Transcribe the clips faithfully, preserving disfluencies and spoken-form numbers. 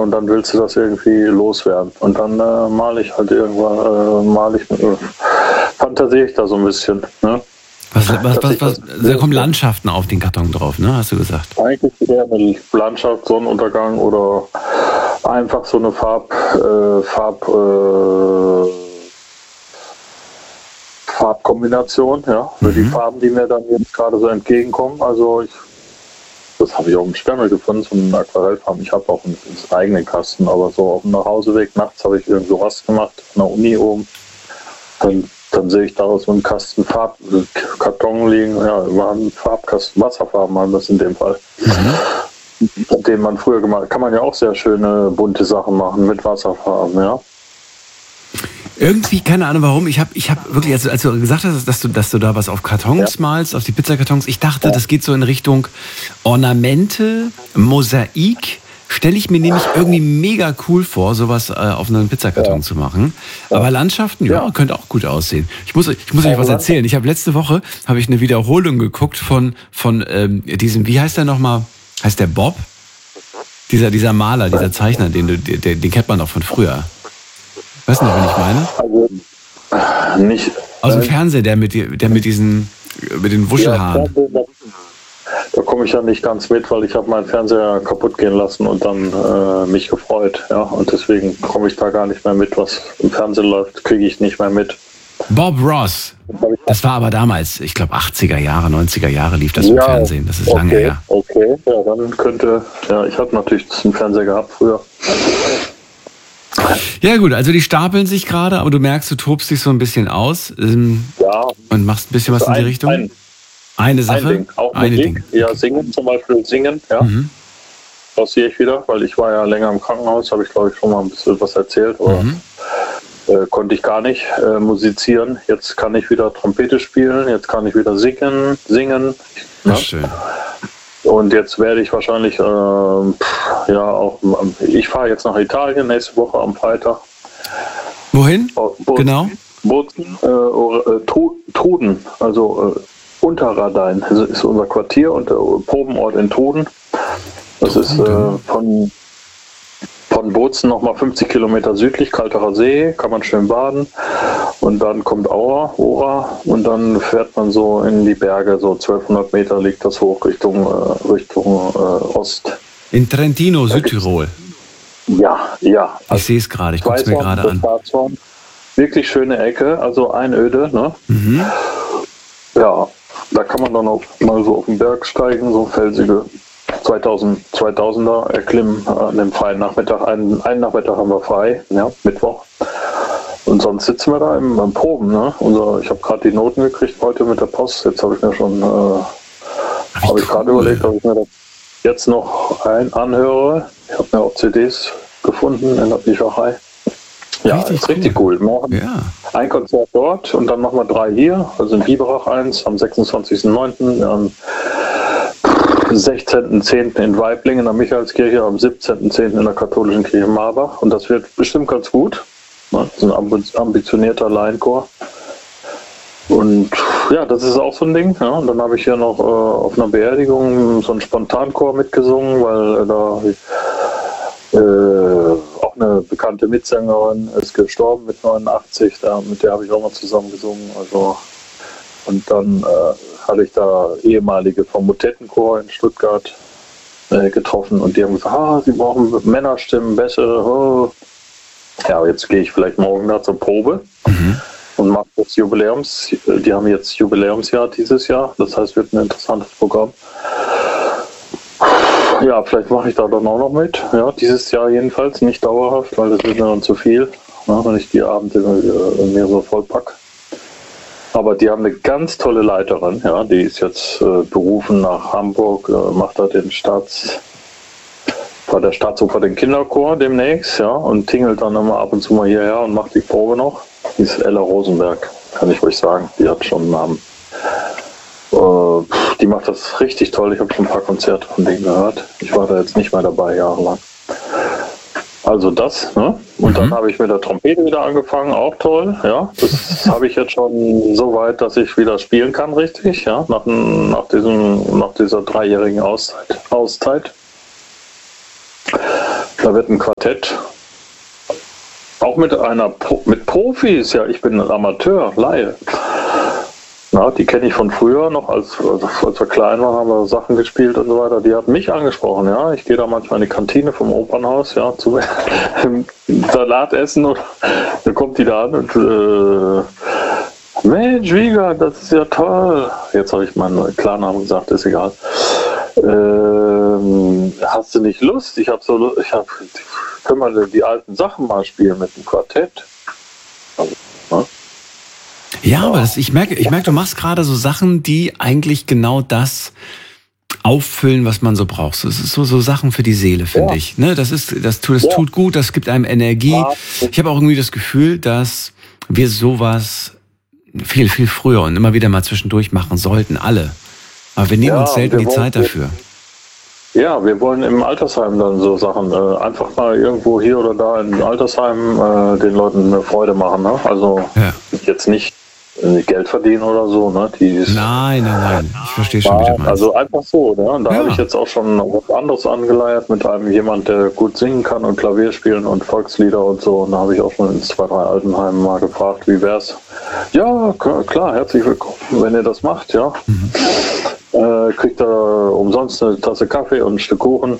und dann willst du das irgendwie loswerden. Und dann äh, male ich halt irgendwann, äh, male ich, äh, fantasiere ich da so ein bisschen. Ne? Was, was, was, was, da kommen Landschaften auf den Karton drauf, ne? Hast du gesagt? Eigentlich eher eine Landschaft, Sonnenuntergang oder einfach so eine Farb, äh, Farb, äh, Farbkombination, ja, für mhm. die Farben, die mir dann jetzt gerade so entgegenkommen. Also ich, das habe ich auch im Sperrmüll gefunden, so einen Aquarellfarben. Ich habe auch einen, einen eigenen Kasten, aber so auf dem Nachhauseweg nachts habe ich irgend sowas gemacht, an der Uni oben. Dann Dann sehe ich daraus so einen Kasten Farbkarton liegen. Ja, wir haben Farbkasten, Wasserfarben haben das in dem Fall. Mhm. Den man früher gemacht hat. Kann man ja auch sehr schöne bunte Sachen machen mit Wasserfarben, ja. Irgendwie, keine Ahnung warum, ich habe ich hab wirklich, als, als du gesagt hast, dass du, dass du da was auf Kartons ja. malst, auf die Pizzakartons, ich dachte, ja. das geht so in Richtung Ornamente, Mosaik. Stelle ich mir nämlich irgendwie mega cool vor, sowas äh, auf einen Pizzakarton ja. zu machen. Ja. Aber Landschaften, ja, ja, könnte auch gut aussehen. Ich muss, ich muss euch was erzählen. Ich habe letzte Woche habe ich eine Wiederholung geguckt von von ähm, diesem, wie heißt der nochmal? Heißt der Bob? Dieser dieser Maler, dieser Zeichner, den du, den, den kennt man auch von früher. Weißt du noch, wen ich meine? Also nicht. Aus dem äh, Fernsehen, der mit der mit diesen mit den Wuschelhaaren. Ja, da komme ich ja nicht ganz mit, weil ich habe meinen Fernseher kaputt gehen lassen und dann äh, mich gefreut. Ja? Und deswegen komme ich da gar nicht mehr mit, was im Fernsehen läuft, kriege ich nicht mehr mit. Bob Ross. Das war aber damals, ich glaube achtziger Jahre, neunziger Jahre lief das im ja, Fernsehen. Das ist okay, lange her. Okay, ja, dann könnte, ja, ich habe natürlich einen Fernseher gehabt früher. Ja gut, also die stapeln sich gerade, aber du merkst, du tobst dich so ein bisschen aus ähm, ja, und machst ein bisschen was in die ein, Richtung. Ein, Eine Sache? Ein Ding, auch Eine Musik. Ding. Ja, singen zum Beispiel, singen, ja. Mhm. Das sehe ich wieder, weil ich war ja länger im Krankenhaus, habe ich glaube ich schon mal ein bisschen was erzählt, aber mhm. äh, konnte ich gar nicht äh, musizieren. Jetzt kann ich wieder Trompete spielen, jetzt kann ich wieder singen, singen. Ne? Schön. Und jetzt werde ich wahrscheinlich, äh, pff, ja auch, ich fahre jetzt nach Italien nächste Woche am Freitag. Wohin? Oh, Bo- genau? Bozen, äh, äh, Truden, also äh, Unterradein, das ist unser Quartier und der Probenort in Truden. Das ist äh, von, von Bozen nochmal fünfzig Kilometer südlich, Kalterer See, kann man schön baden. Und dann kommt Aura, Ora und dann fährt man so in die Berge, so zwölfhundert Meter liegt das hoch Richtung, äh, Richtung äh, Ost. In Trentino, Südtirol. Ja, ja. Also ich sehe es gerade, ich gucke es mir gerade an. Wirklich schöne Ecke, also Einöde, ne? Mhm. Ja, da kann man dann auch mal so auf den Berg steigen, so felsige zweitausend, zweitausender erklimmen an dem freien Nachmittag. Einen, einen Nachmittag haben wir frei, ja, Mittwoch. Und sonst sitzen wir da im, im Proben, ne? Unser, ich habe gerade die Noten gekriegt heute mit der Post. Jetzt habe ich mir schon, äh, habe ich gerade überlegt, ob ich mir das jetzt noch ein anhöre. Ich habe mir auch C Ds gefunden in der Bücherei. Ja, richtig ist richtig cool. cool. Morgen ja. Ein Konzert dort und dann machen wir drei hier. Also in Biberach eins am sechsundzwanzigsten neunten am sechzehnten zehnten in Weiblingen in der Michaelskirche, am siebzehnten zehnten in der katholischen Kirche Marbach. Und das wird bestimmt ganz gut. Das ist ein ambitionierter Laienchor. Und ja, das ist auch so ein Ding. Ja. Und dann habe ich hier noch äh, auf einer Beerdigung so einen Spontanchor mitgesungen, weil äh, da äh, auch eine bekannte Mitsängerin ist gestorben mit neunundachtzig, da, mit der habe ich auch mal zusammen gesungen. Also, und dann äh, hatte ich da ehemalige vom Motettenchor in Stuttgart äh, getroffen und die haben gesagt, ah, sie brauchen Männerstimmen, bessere. Oh. Ja, jetzt gehe ich vielleicht morgen da zur Probe mhm. und mache das Jubiläums. Die haben jetzt Jubiläumsjahr dieses Jahr, das heißt, wird ein interessantes Programm. Ja, vielleicht mache ich da dann auch noch mit. Ja, dieses Jahr jedenfalls, nicht dauerhaft, weil das wird mir dann zu viel, ja, wenn ich die Abende äh, mir so vollpack. Aber die haben eine ganz tolle Leiterin, ja, die ist jetzt äh, berufen nach Hamburg, äh, macht da den Staats, bei der Staatsoper den Kinderchor demnächst, ja, und tingelt dann immer ab und zu mal hierher und macht die Probe noch. Die ist Ella Rosenberg, kann ich euch sagen, die hat schon einen Namen. Die macht das richtig toll. Ich habe schon ein paar Konzerte von denen gehört. Ich war da jetzt nicht mehr dabei, jahrelang. Also das, ne? Und mhm. dann habe ich mit der Trompete wieder angefangen, auch toll, ja. Das habe ich jetzt schon so weit, dass ich wieder spielen kann, richtig, ja, nach, nach, diesem, nach dieser dreijährigen Auszeit. Auszeit. Da wird ein Quartett, auch mit einer mit Profis, ja, ich bin ein Amateur, Laie. Na, die kenne ich von früher noch, als, als wir klein waren, haben wir Sachen gespielt und so weiter. Die hat mich angesprochen, ja. Ich gehe da manchmal in die Kantine vom Opernhaus, ja, zum Salat essen und dann kommt die da an und äh, Mensch, Wiegand, das ist ja toll. Jetzt habe ich meinen Klarnamen gesagt, ist egal. Ähm, hast du nicht Lust? Ich habe so Lust, ich habe, können wir die alten Sachen mal spielen mit dem Quartett? Also, ne? Ja, aber das, ich merke, ich merke, du machst gerade so Sachen, die eigentlich genau das auffüllen, was man so braucht. Das ist so, so Sachen für die Seele, finde ja. ich. Ne, das ist, das tut, das ja. tut gut, das gibt einem Energie. Ja. Ich habe auch irgendwie das Gefühl, dass wir sowas viel, viel früher und immer wieder mal zwischendurch machen sollten, alle. Aber wir nehmen ja, uns selten die Zeit dafür. Ja, wir wollen im Altersheim dann so Sachen, äh, einfach mal irgendwo hier oder da im Altersheim äh, den Leuten eine Freude machen. Ne? Also ja. jetzt nicht Geld verdienen oder so, ne? Die ist, nein, nein, nein. Ich verstehe schon, wie du meinst. Also einfach so, ne? Und da ja. habe ich jetzt auch schon was anderes angeleiert mit einem jemand, der gut singen kann und Klavier spielen und Volkslieder und so. Und da habe ich auch schon in zwei, drei Altenheimen mal gefragt, wie wär's? Ja, klar, herzlich willkommen, wenn ihr das macht, ja. Mhm. Äh, kriegt er umsonst eine Tasse Kaffee und ein Stück Kuchen.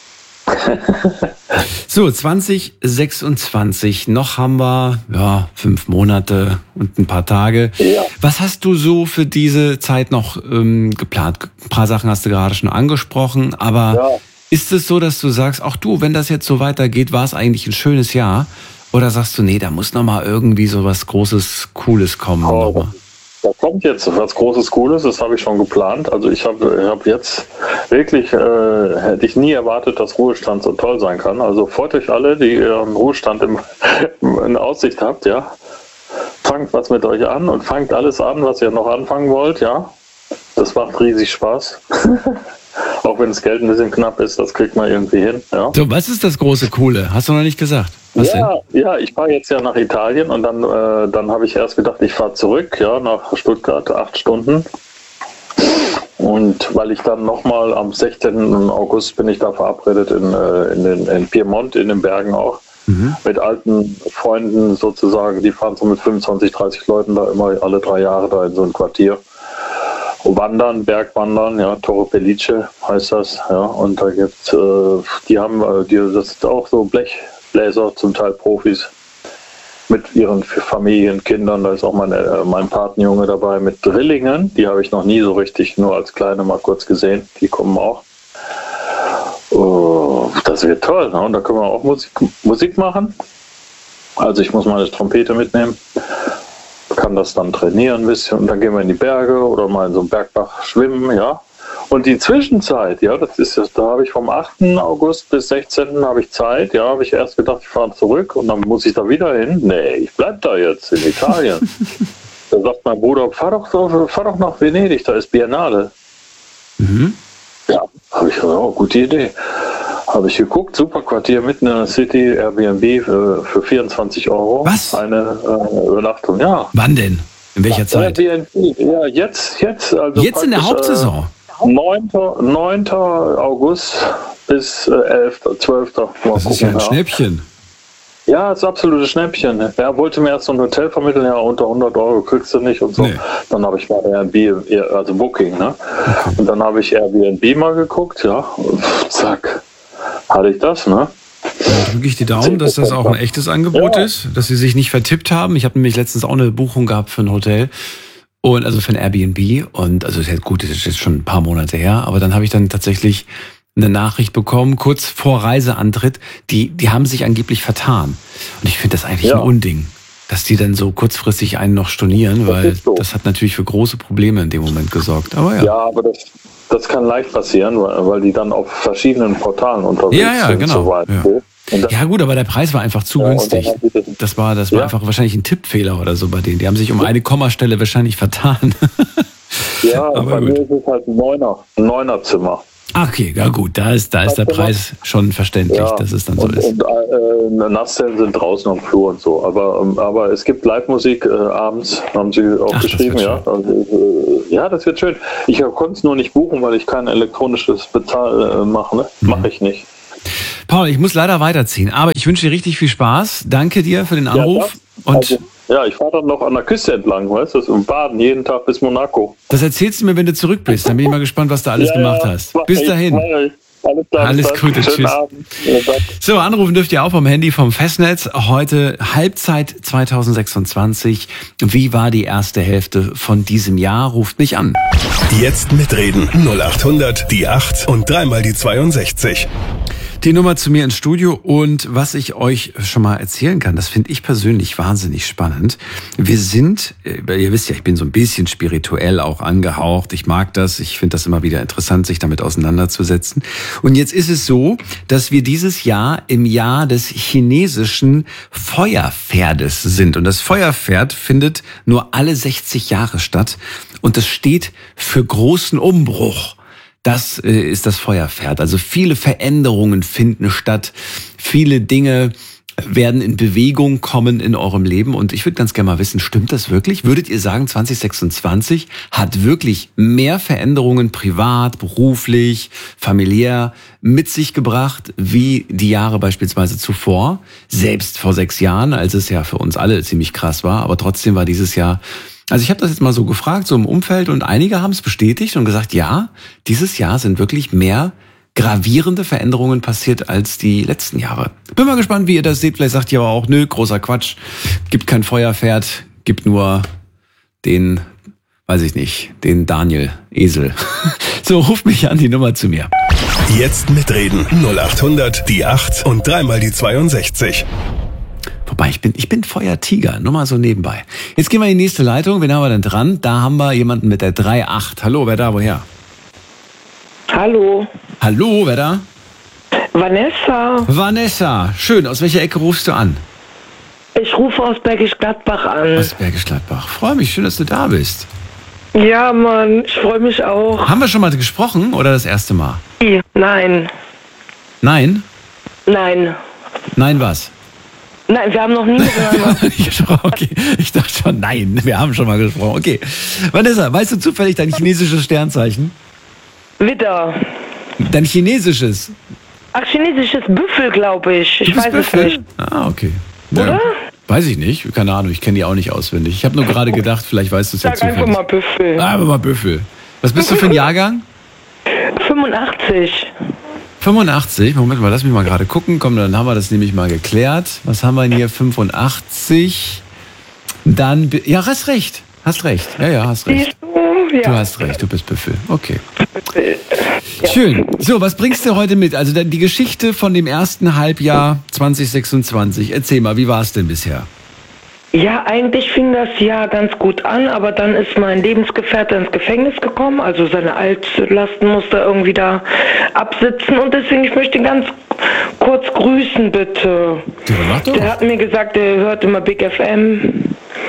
So, zwanzig sechsundzwanzig, noch haben wir ja, fünf Monate und ein paar Tage. Ja. Was hast du so für diese Zeit noch ähm, geplant? Ein paar Sachen hast du gerade schon angesprochen, aber ja. ist es so, dass du sagst, ach du, wenn das jetzt so weitergeht, war es eigentlich ein schönes Jahr? Oder sagst du, nee, da muss noch mal irgendwie so was Großes, Cooles kommen? Oh. Da kommt jetzt was Großes, Cooles, das habe ich schon geplant. Also ich habe hab jetzt wirklich, äh, hätte ich nie erwartet, dass Ruhestand so toll sein kann. Also freut euch alle, die ihren Ruhestand im, in Aussicht habt, ja. Fangt was mit euch an und fangt alles an, was ihr noch anfangen wollt, ja. Das macht riesig Spaß. Auch wenn das Geld ein bisschen knapp ist, das kriegt man irgendwie hin. Ja. So, was ist das große Coole? Hast du noch nicht gesagt? Was ja, denn? ja, ich fahre jetzt ja nach Italien und dann, äh, dann habe ich erst gedacht, ich fahre zurück, ja, nach Stuttgart, acht Stunden. Und weil ich dann nochmal am sechzehnten August bin ich da verabredet in, äh, in, den, in Piemont, in den Bergen auch, mhm. mit alten Freunden sozusagen. Die fahren so mit fünfundzwanzig, dreißig Leuten da immer alle drei Jahre da in so ein Quartier. Wandern, Bergwandern, ja, Torre Pellice heißt das, ja, und da gibt's, äh, die haben, äh, die, das sind auch so Blechbläser, zum Teil Profis, mit ihren Familien, Kindern, da ist auch mein, äh, mein Patenjunge dabei, mit Drillingen, die habe ich noch nie so richtig, nur als Kleine mal kurz gesehen, die kommen auch. Oh, das wird toll, ne? Und da können wir auch Musik, Musik machen, also ich muss meine Trompete mitnehmen. Kann das dann trainieren ein bisschen und dann gehen wir in die Berge oder mal in so einem Bergbach schwimmen, ja. Und die Zwischenzeit, ja, das ist das, da habe ich vom achten August bis sechzehnten habe ich Zeit, ja, habe ich erst gedacht, ich fahre zurück und dann muss ich da wieder hin. Nee, ich bleib da jetzt in Italien. Da sagt mein Bruder, fahr doch, fahr doch nach Venedig, da ist Biennale. Mhm. Ja, habe ich gesagt, oh, gute Idee. Habe ich geguckt, super Quartier mitten in der City, Airbnb für, für vierundzwanzig Euro. Was? Eine äh, Übernachtung, ja. Wann denn? In welcher ja, Zeit? Airbnb, ja, jetzt. Jetzt, also jetzt in der Hauptsaison? Äh, neunten August bis äh, elften zwölften Mal das gucken, ist ja ein ja. Schnäppchen. Ja, das ist absolutes Schnäppchen. Er wollte mir erst so ein Hotel vermitteln, ja, unter hundert Euro kriegst du nicht und so. Nee. Dann habe ich mal Airbnb, also Booking, ne? Okay. Und dann habe ich Airbnb mal geguckt, ja, und zack. Hatte ich das, ne? Dann drücke ich die Daumen, dass das auch ein echtes Angebot ja. ist, dass sie sich nicht vertippt haben. Ich habe nämlich letztens auch eine Buchung gehabt für ein Hotel und also für ein Airbnb und also ist ja gut, das ist jetzt schon ein paar Monate her, aber dann habe ich dann tatsächlich eine Nachricht bekommen, kurz vor Reiseantritt, die, die haben sich angeblich vertan. Und ich finde das eigentlich ja. ein Unding, dass die dann so kurzfristig einen noch stornieren, weil das, so. das hat natürlich für große Probleme in dem Moment gesorgt. Aber ja. Ja, aber das Das kann leicht passieren, weil die dann auf verschiedenen Portalen unterwegs ja, ja, sind. Genau. So weit. Ja. Dann, ja gut, aber der Preis war einfach zu ja, günstig. Das, das war, das war ja. einfach wahrscheinlich ein Tippfehler oder so bei denen. Die haben sich um eine Kommastelle wahrscheinlich vertan. Ja, aber bei gut. mir ist es halt ein Neuner, ein Neunerzimmer. Okay, ja gut, da ist, da ist der Preis schon verständlich, ja, dass es dann so und, ist. Und äh, Nasszellen sind draußen am Flur und so, aber, ähm, aber es gibt Live-Musik äh, abends, haben sie auch Ach, geschrieben, ja. Also, äh, ja, das wird schön. Ich konnte es nur nicht buchen, weil ich kein elektronisches Bezahl äh, mache, ne? Mhm. Mache ich nicht. Paul, ich muss leider weiterziehen, aber ich wünsche dir richtig viel Spaß. Danke dir für den Anruf. Ja, und also, ja, ich fahre dann noch an der Küste entlang, weißt du, und baden jeden Tag bis Monaco. Das erzählst du mir, wenn du zurück bist. Dann bin ich mal gespannt, was du alles ja, gemacht ja, hast. Bis dahin. Alles, klar, Alles Gute, tschüss. So, anrufen dürft ihr auch vom Handy vom Festnetz. Heute Halbzeit zwanzig sechsundzwanzig. Wie war die erste Hälfte von diesem Jahr? Ruft mich an. Jetzt mitreden. null acht hundert, die acht und dreimal die zweiundsechzig. Die Nummer zu mir ins Studio und was ich euch schon mal erzählen kann, das finde ich persönlich wahnsinnig spannend. Wir sind, ihr wisst ja, ich bin so ein bisschen spirituell auch angehaucht. Ich mag das. Ich finde das immer wieder interessant, sich damit auseinanderzusetzen. Und jetzt ist es so, dass wir dieses Jahr im Jahr des chinesischen Feuerpferdes sind. Und das Feuerpferd findet nur alle sechzig Jahre statt. Und das steht für großen Umbruch. Das äh, ist das Feuerpferd. Also viele Veränderungen finden statt. Viele Dinge werden in Bewegung kommen in eurem Leben. Und ich würde ganz gerne mal wissen, stimmt das wirklich? Würdet ihr sagen, zwanzig sechsundzwanzig hat wirklich mehr Veränderungen privat, beruflich, familiär mit sich gebracht, wie die Jahre beispielsweise zuvor? Selbst vor sechs Jahren, als es ja für uns alle ziemlich krass war. Aber trotzdem war dieses Jahr... Also ich habe das jetzt mal so gefragt, so im Umfeld, und einige haben es bestätigt und gesagt, ja, dieses Jahr sind wirklich mehr gravierende Veränderungen passiert als die letzten Jahre. Bin mal gespannt, wie ihr das seht. Vielleicht sagt ihr aber auch, nö, großer Quatsch, gibt kein Feuerpferd, gibt nur den, weiß ich nicht, den Daniel Esel. So, ruft mich an, die Nummer zu mir. Jetzt mitreden. null acht hundert, die acht und dreimal die zweiundsechzig. Wobei, ich bin, ich bin Feuertiger, nur mal so nebenbei. Jetzt gehen wir in die nächste Leitung. Wen haben wir denn dran? Da haben wir jemanden mit der drei acht. Hallo, wer da, woher? Hallo. Hallo, wer da? Vanessa. Vanessa, schön. Aus welcher Ecke rufst du an? Ich rufe aus Bergisch Gladbach an. Aus Bergisch Gladbach. Freue mich, schön, dass du da bist. Ja, Mann, ich freue mich auch. Haben wir schon mal gesprochen oder das erste Mal? Nein. Nein? Nein. Nein, was? Nein, wir haben noch nie miteinander gesprochen. Okay, ich dachte schon, nein, wir haben schon mal gesprochen. Okay. Vanessa, weißt du zufällig dein chinesisches Sternzeichen? Widder. Dein chinesisches? Ach, chinesisches Büffel, glaube ich. Ich weiß Büffel? es nicht. Ah, okay. Oder? Ja, weiß ich nicht. Keine Ahnung, ich kenne die auch nicht auswendig. Ich habe nur gerade gedacht, vielleicht weißt du es ja Sag zufällig. einfach mal Büffel. Ah, einfach mal Büffel. Was bist du für ein Jahrgang? fünfundachtzig. fünfundachtzig, Moment mal, lass mich mal gerade gucken. Komm, dann haben wir das nämlich mal geklärt. Was haben wir denn hier? fünfundachtzig. Dann, ja, hast recht. Hast recht. Ja, ja, hast recht. Siehst du? Ja. Du hast recht, du bist Büffel. Okay. Ja. Schön. So, was bringst du heute mit? Also die Geschichte von dem ersten Halbjahr zwanzig sechsundzwanzig. Erzähl mal, wie war es denn bisher? Ja, eigentlich fing das Jahr ganz gut an, aber dann ist mein Lebensgefährte ins Gefängnis gekommen, also seine Altlasten musste er irgendwie da absitzen, und deswegen, ich möchte ihn ganz kurz grüßen, bitte. Ja, mach doch. Der hat mir gesagt, er hört immer Big F M.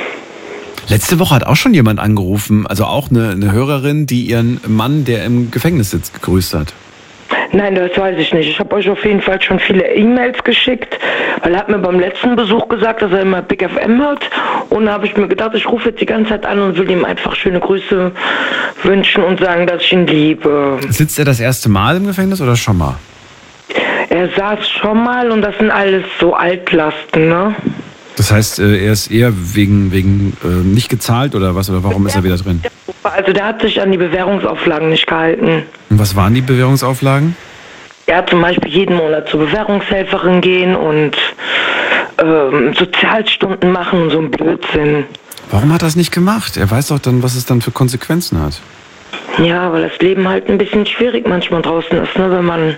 Letzte Woche hat auch schon jemand angerufen, also auch eine, eine Hörerin, die ihren Mann, der im Gefängnis sitzt, gegrüßt hat. Nein, das weiß ich nicht. Ich habe euch auf jeden Fall schon viele E-Mails geschickt, weil er hat mir beim letzten Besuch gesagt, dass er immer Big F M hört. Und da habe ich mir gedacht, ich rufe jetzt die ganze Zeit an und will ihm einfach schöne Grüße wünschen und sagen, dass ich ihn liebe. Sitzt er das erste Mal im Gefängnis oder schon mal? Er saß schon mal, und das sind alles so Altlasten, ne? Das heißt, er ist eher wegen, wegen äh, nicht gezahlt oder was? Oder warum ist er wieder drin? Also der hat sich an die Bewährungsauflagen nicht gehalten. Und was waren die Bewährungsauflagen? Er hat zum Beispiel jeden Monat zur Bewährungshelferin gehen und ähm, Sozialstunden machen und so ein Blödsinn. Warum hat er das nicht gemacht? Er weiß doch dann, was es dann für Konsequenzen hat. Ja, weil das Leben halt ein bisschen schwierig manchmal draußen ist, ne? Wenn man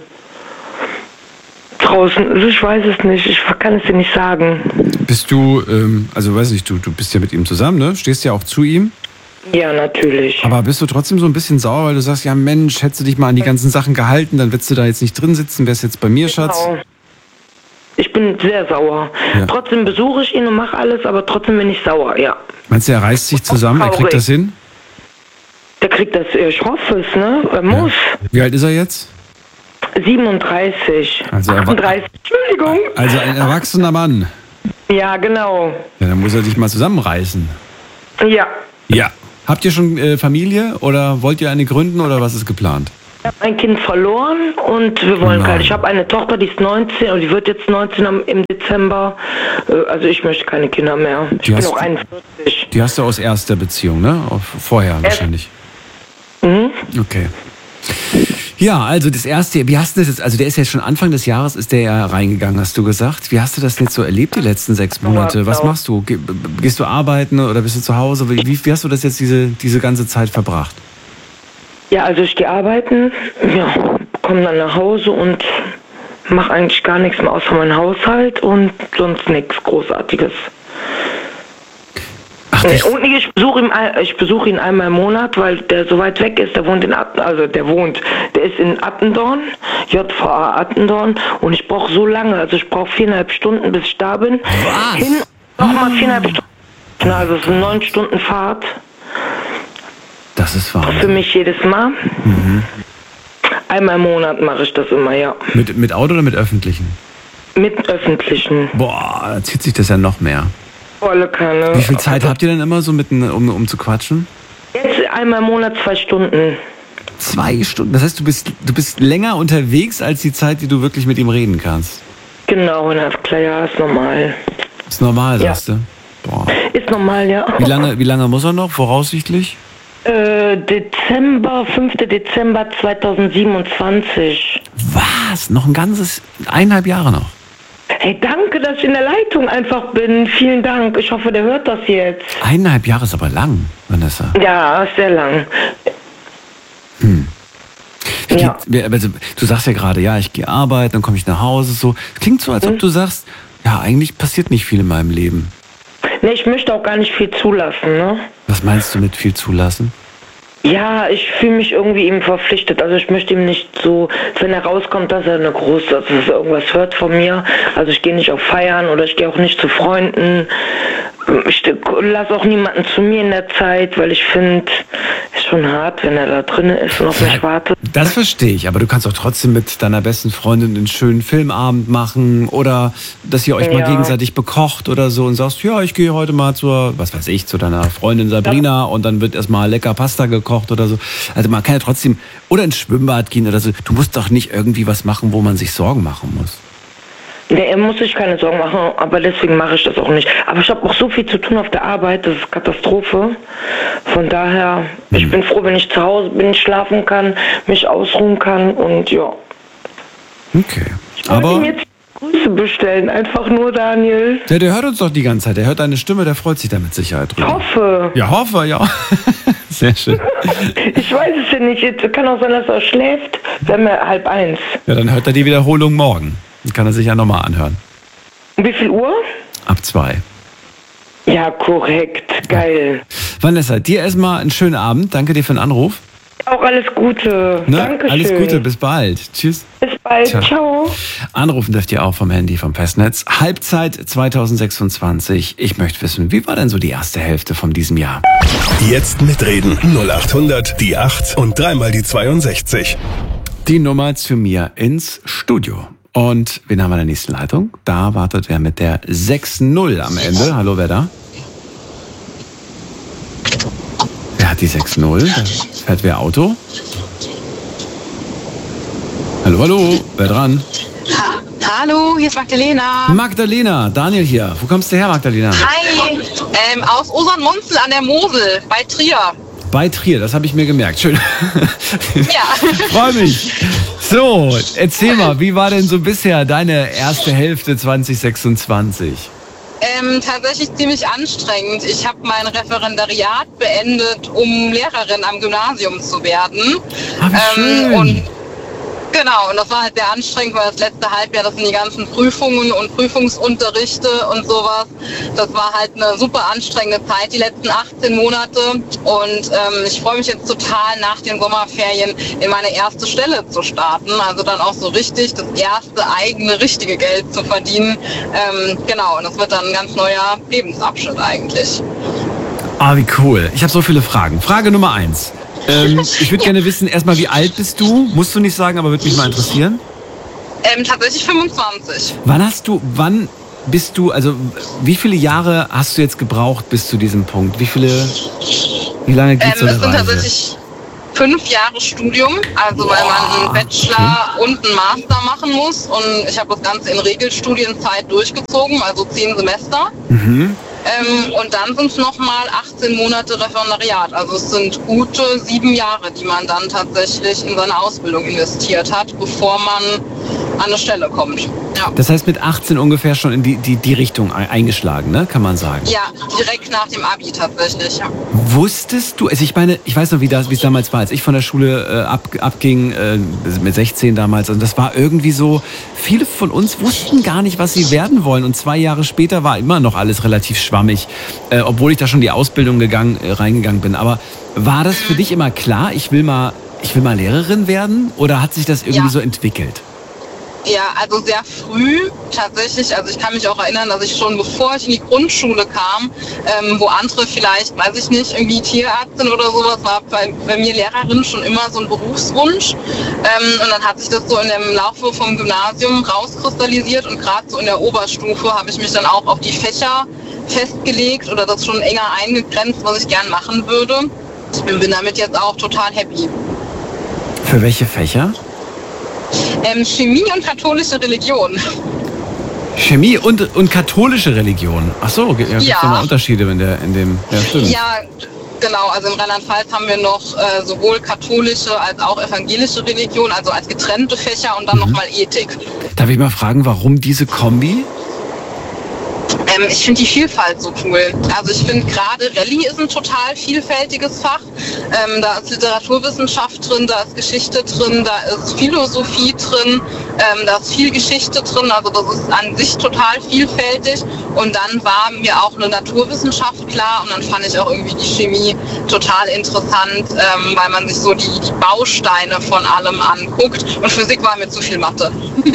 draußen, also ich weiß es nicht, ich kann es dir nicht sagen. Bist du, ähm, also weiß nicht, du, du bist ja mit ihm zusammen, ne? Stehst ja auch zu ihm. Ja, natürlich. Aber bist du trotzdem so ein bisschen sauer, weil du sagst, ja Mensch, hättest du dich mal an die ganzen Sachen gehalten, dann würdest du da jetzt nicht drin sitzen, wärst jetzt bei mir, Schatz? Genau. Ich bin sehr sauer. Ja. Trotzdem besuche ich ihn und mache alles, aber trotzdem bin ich sauer, ja. Meinst du, er reißt sich zusammen, er kriegt das hin? Der kriegt das, ich hoffe es, ne? Er muss. Ja. Wie alt ist er jetzt? siebenunddreißig. Also er achtunddreißig, Entschuldigung. Also ein erwachsener Mann. Ja, genau. Ja, dann muss er dich mal zusammenreißen. Ja. Ja. Habt ihr schon äh, Familie oder wollt ihr eine gründen oder was ist geplant? Ich habe ein Kind verloren und wir wollen keine. Ich habe eine Tochter, die ist neunzehn und die wird jetzt neunzehn am, im Dezember. Also ich möchte keine Kinder mehr. Ich die bin hast, auch einundvierzig. Die hast du aus erster Beziehung, ne? Vorher Erst. wahrscheinlich. Mhm. Okay. Ja, also das erste, wie hast du das jetzt, also der ist ja schon Anfang des Jahres, ist der ja reingegangen, hast du gesagt. Wie hast du das jetzt so erlebt, die letzten sechs Monate? Was machst du? Ge- Gehst du arbeiten oder bist du zu Hause? Wie, wie hast du das jetzt diese, diese ganze Zeit verbracht? Ja, also ich gehe arbeiten, ja, komme dann nach Hause und mache eigentlich gar nichts mehr außer meinen Haushalt und sonst nichts Großartiges. Ach, nee, und ich besuche ihn, ich besuche ihn einmal im Monat, weil der so weit weg ist. Der wohnt in Atten, also der wohnt, der ist in Attendorn, J V A Attendorn, und ich brauche so lange, also ich brauche viereinhalb Stunden, bis ich da bin. Was? Hin, nochmal viereinhalb Stunden. Also es sind neun Stunden Fahrt. Das ist wahr. Für mich jedes Mal. Mhm. Einmal im Monat mache ich das immer, ja. Mit, mit Auto oder mit Öffentlichen? Mit Öffentlichen. Boah, da zieht sich das ja noch mehr. Volle Kanne. Wie viel Zeit habt ihr denn immer so, mit, um, um zu quatschen? Jetzt einmal im Monat zwei Stunden. Zwei Stunden? Das heißt, du bist, du bist länger unterwegs als die Zeit, die du wirklich mit ihm reden kannst? Genau, na klar, ja, ist normal. Ist normal, ja. sagst du? Boah. Ist normal, ja. Wie lange, wie lange muss er noch, voraussichtlich? Äh, Dezember, fünfter Dezember zweitausendsiebenundzwanzig. Was? Noch ein ganzes, eineinhalb Jahre noch? Hey, danke, dass ich in der Leitung einfach bin. Vielen Dank. Ich hoffe, der hört das jetzt. Eineinhalb Jahre ist aber lang, Vanessa. Ja, ist sehr lang. Hm. Ja. Geht, also, du sagst ja gerade, ja, ich gehe arbeiten, dann komme ich nach Hause. So. Es klingt so, als ob du sagst, ja, eigentlich passiert nicht viel in meinem Leben. Nee, ich möchte auch gar nicht viel zulassen, ne? Was meinst du mit viel zulassen? Ja, ich fühle mich irgendwie ihm verpflichtet. Also ich möchte ihm nicht so, wenn er rauskommt, dass er eine große, dass er irgendwas hört von mir. Also ich gehe nicht auf Feiern oder ich gehe auch nicht zu Freunden. Ich lasse auch niemanden zu mir in der Zeit, weil ich finde, es ist schon hart, wenn er da drin ist und auf mich wartet. Das verstehe ich, aber du kannst auch trotzdem mit deiner besten Freundin einen schönen Filmabend machen oder dass ihr euch mal Ja. gegenseitig bekocht oder so und sagst, ja, ich gehe heute mal zur, was weiß ich, zu deiner Freundin Sabrina und dann wird erstmal lecker Pasta gekocht oder so. Also man kann ja trotzdem, oder ins Schwimmbad gehen oder so. Du musst doch nicht irgendwie was machen, wo man sich Sorgen machen muss. Nee, er muss sich keine Sorgen machen, aber deswegen mache ich das auch nicht. Aber ich habe auch so viel zu tun auf der Arbeit, das ist Katastrophe. Von daher, ich Hm. bin froh, wenn ich zu Hause bin, schlafen kann, mich ausruhen kann und ja. Okay. Ich wollte ihm Aber jetzt Grüße bestellen, einfach nur, Daniel. der, der hört uns doch die ganze Zeit. Der hört deine Stimme, der freut sich da mit Sicherheit Ich drüber. hoffe. Ja, hoffe, ja. Sehr schön. Ich weiß es ja nicht. Jetzt kann auch sein, dass er schläft. Wir haben ja halb eins. Ja, dann hört er die Wiederholung morgen. Dann kann er sich ja nochmal anhören. Um wie viel Uhr? Ab zwei. Ja, korrekt. Geil. Vanessa, dir erstmal einen schönen Abend. Danke dir für den Anruf. Auch alles Gute. Ne? Dankeschön. Alles Gute, bis bald. Tschüss. Bis bald. Ciao. Ciao. Anrufen dürft ihr auch vom Handy vom Festnetz. Halbzeit zweitausendsechsundzwanzig. Ich möchte wissen, wie war denn so die erste Hälfte von diesem Jahr? Jetzt mitreden. null acht hundert, die acht und dreimal die zweiundsechzig. Die Nummer zu mir ins Studio. Und wen haben wir in der nächsten Leitung? Da wartet wer mit der sechs null am Ende. Hallo, wer da? Wer hat die sechs null? Da fährt wer Auto? Hallo, hallo, wer dran? Ha Hallo, hier ist Magdalena. Magdalena, Daniel hier. Wo kommst du her, Magdalena? Hi, ähm, aus Osernmunzel an der Mosel bei Trier. Bei Trier, das habe ich mir gemerkt. Schön. Ja. Freue mich. So, erzähl mal, wie war denn so bisher deine erste Hälfte zwanzig sechsundzwanzig? Ähm, tatsächlich ziemlich anstrengend. Ich habe mein Referendariat beendet, um Lehrerin am Gymnasium zu werden. Ah, wie schön. Ähm, und genau, und das war halt sehr anstrengend, weil das letzte Halbjahr, das sind die ganzen Prüfungen und Prüfungsunterrichte und sowas. Das war halt eine super anstrengende Zeit, die letzten achtzehn Monate. Und ähm, ich freue mich jetzt total, nach den Sommerferien in meine erste Stelle zu starten. Also dann auch so richtig das erste eigene, richtige Geld zu verdienen. Ähm, genau, und das wird dann ein ganz neuer Lebensabschnitt eigentlich. Ah, wie cool. Ich habe so viele Fragen. Frage Nummer eins. Ähm, ich würde gerne wissen, erstmal, wie alt bist du? Musst du nicht sagen, aber würde mich mal interessieren. Ähm, tatsächlich fünfundzwanzig. Wann hast du, wann bist du, also wie viele Jahre hast du jetzt gebraucht bis zu diesem Punkt? Wie viele, wie lange geht's Ähm, so es eine sind Reise? tatsächlich fünf Jahre Studium, also weil man einen Bachelor und einen Master machen muss. Und ich habe das Ganze in Regelstudienzeit durchgezogen, also zehn Semester. Mhm. Ähm, und dann sind es nochmal achtzehn Monate Referendariat. Also es sind gute sieben Jahre, die man dann tatsächlich in seine Ausbildung investiert hat, bevor man an eine Stelle kommt. Ja. Das heißt mit achtzehn ungefähr schon in die, die, die Richtung eingeschlagen, ne? Kann man sagen. Ja, direkt nach dem Abi tatsächlich. Ja. Wusstest du, also ich meine, ich weiß noch, wie das, wie es damals war, als ich von der Schule äh, ab, abging, äh, mit sechzehn damals, und das war irgendwie so, viele von uns wussten gar nicht, was sie werden wollen, und zwei Jahre später war immer noch alles relativ schwammig, äh, obwohl ich da schon die Ausbildung gegangen, äh, reingegangen bin. Aber war das für dich immer klar, ich will mal, ich will mal Lehrerin werden, oder hat sich das irgendwie ja. so entwickelt? Ja, also sehr früh tatsächlich. Also ich kann mich auch erinnern, dass ich schon bevor ich in die Grundschule kam, ähm, wo andere vielleicht, weiß ich nicht, irgendwie Tierärztin oder sowas, war bei, bei mir Lehrerin schon immer so ein Berufswunsch. Ähm, und dann hat sich das so in dem Laufe vom Gymnasium rauskristallisiert, und gerade so in der Oberstufe habe ich mich dann auch auf die Fächer festgelegt oder das schon enger eingegrenzt, was ich gern machen würde. Und bin damit jetzt auch total happy. Für welche Fächer? Ähm, Chemie und katholische Religion. Chemie und, und katholische Religion? Ach so, ja, gibt es ja. da mal Unterschiede in, der, in dem... Ja, stimmt. Ja, genau. Also in Rheinland-Pfalz haben wir noch äh, sowohl katholische als auch evangelische Religion, also als getrennte Fächer, und dann mhm. nochmal Ethik. Darf ich mal fragen, warum diese Kombi? Ähm, ich finde die Vielfalt so cool. Also ich finde gerade Rallye ist ein total vielfältiges Fach. Ähm, da ist Literaturwissenschaft drin, da ist Geschichte drin, da ist Philosophie drin, ähm, da ist viel Geschichte drin. Also das ist an sich total vielfältig. Und dann war mir auch eine Naturwissenschaft klar, und dann fand ich auch irgendwie die Chemie total interessant, ähm, weil man sich so die, die Bausteine von allem anguckt. Und Physik war mir zu viel Mathe.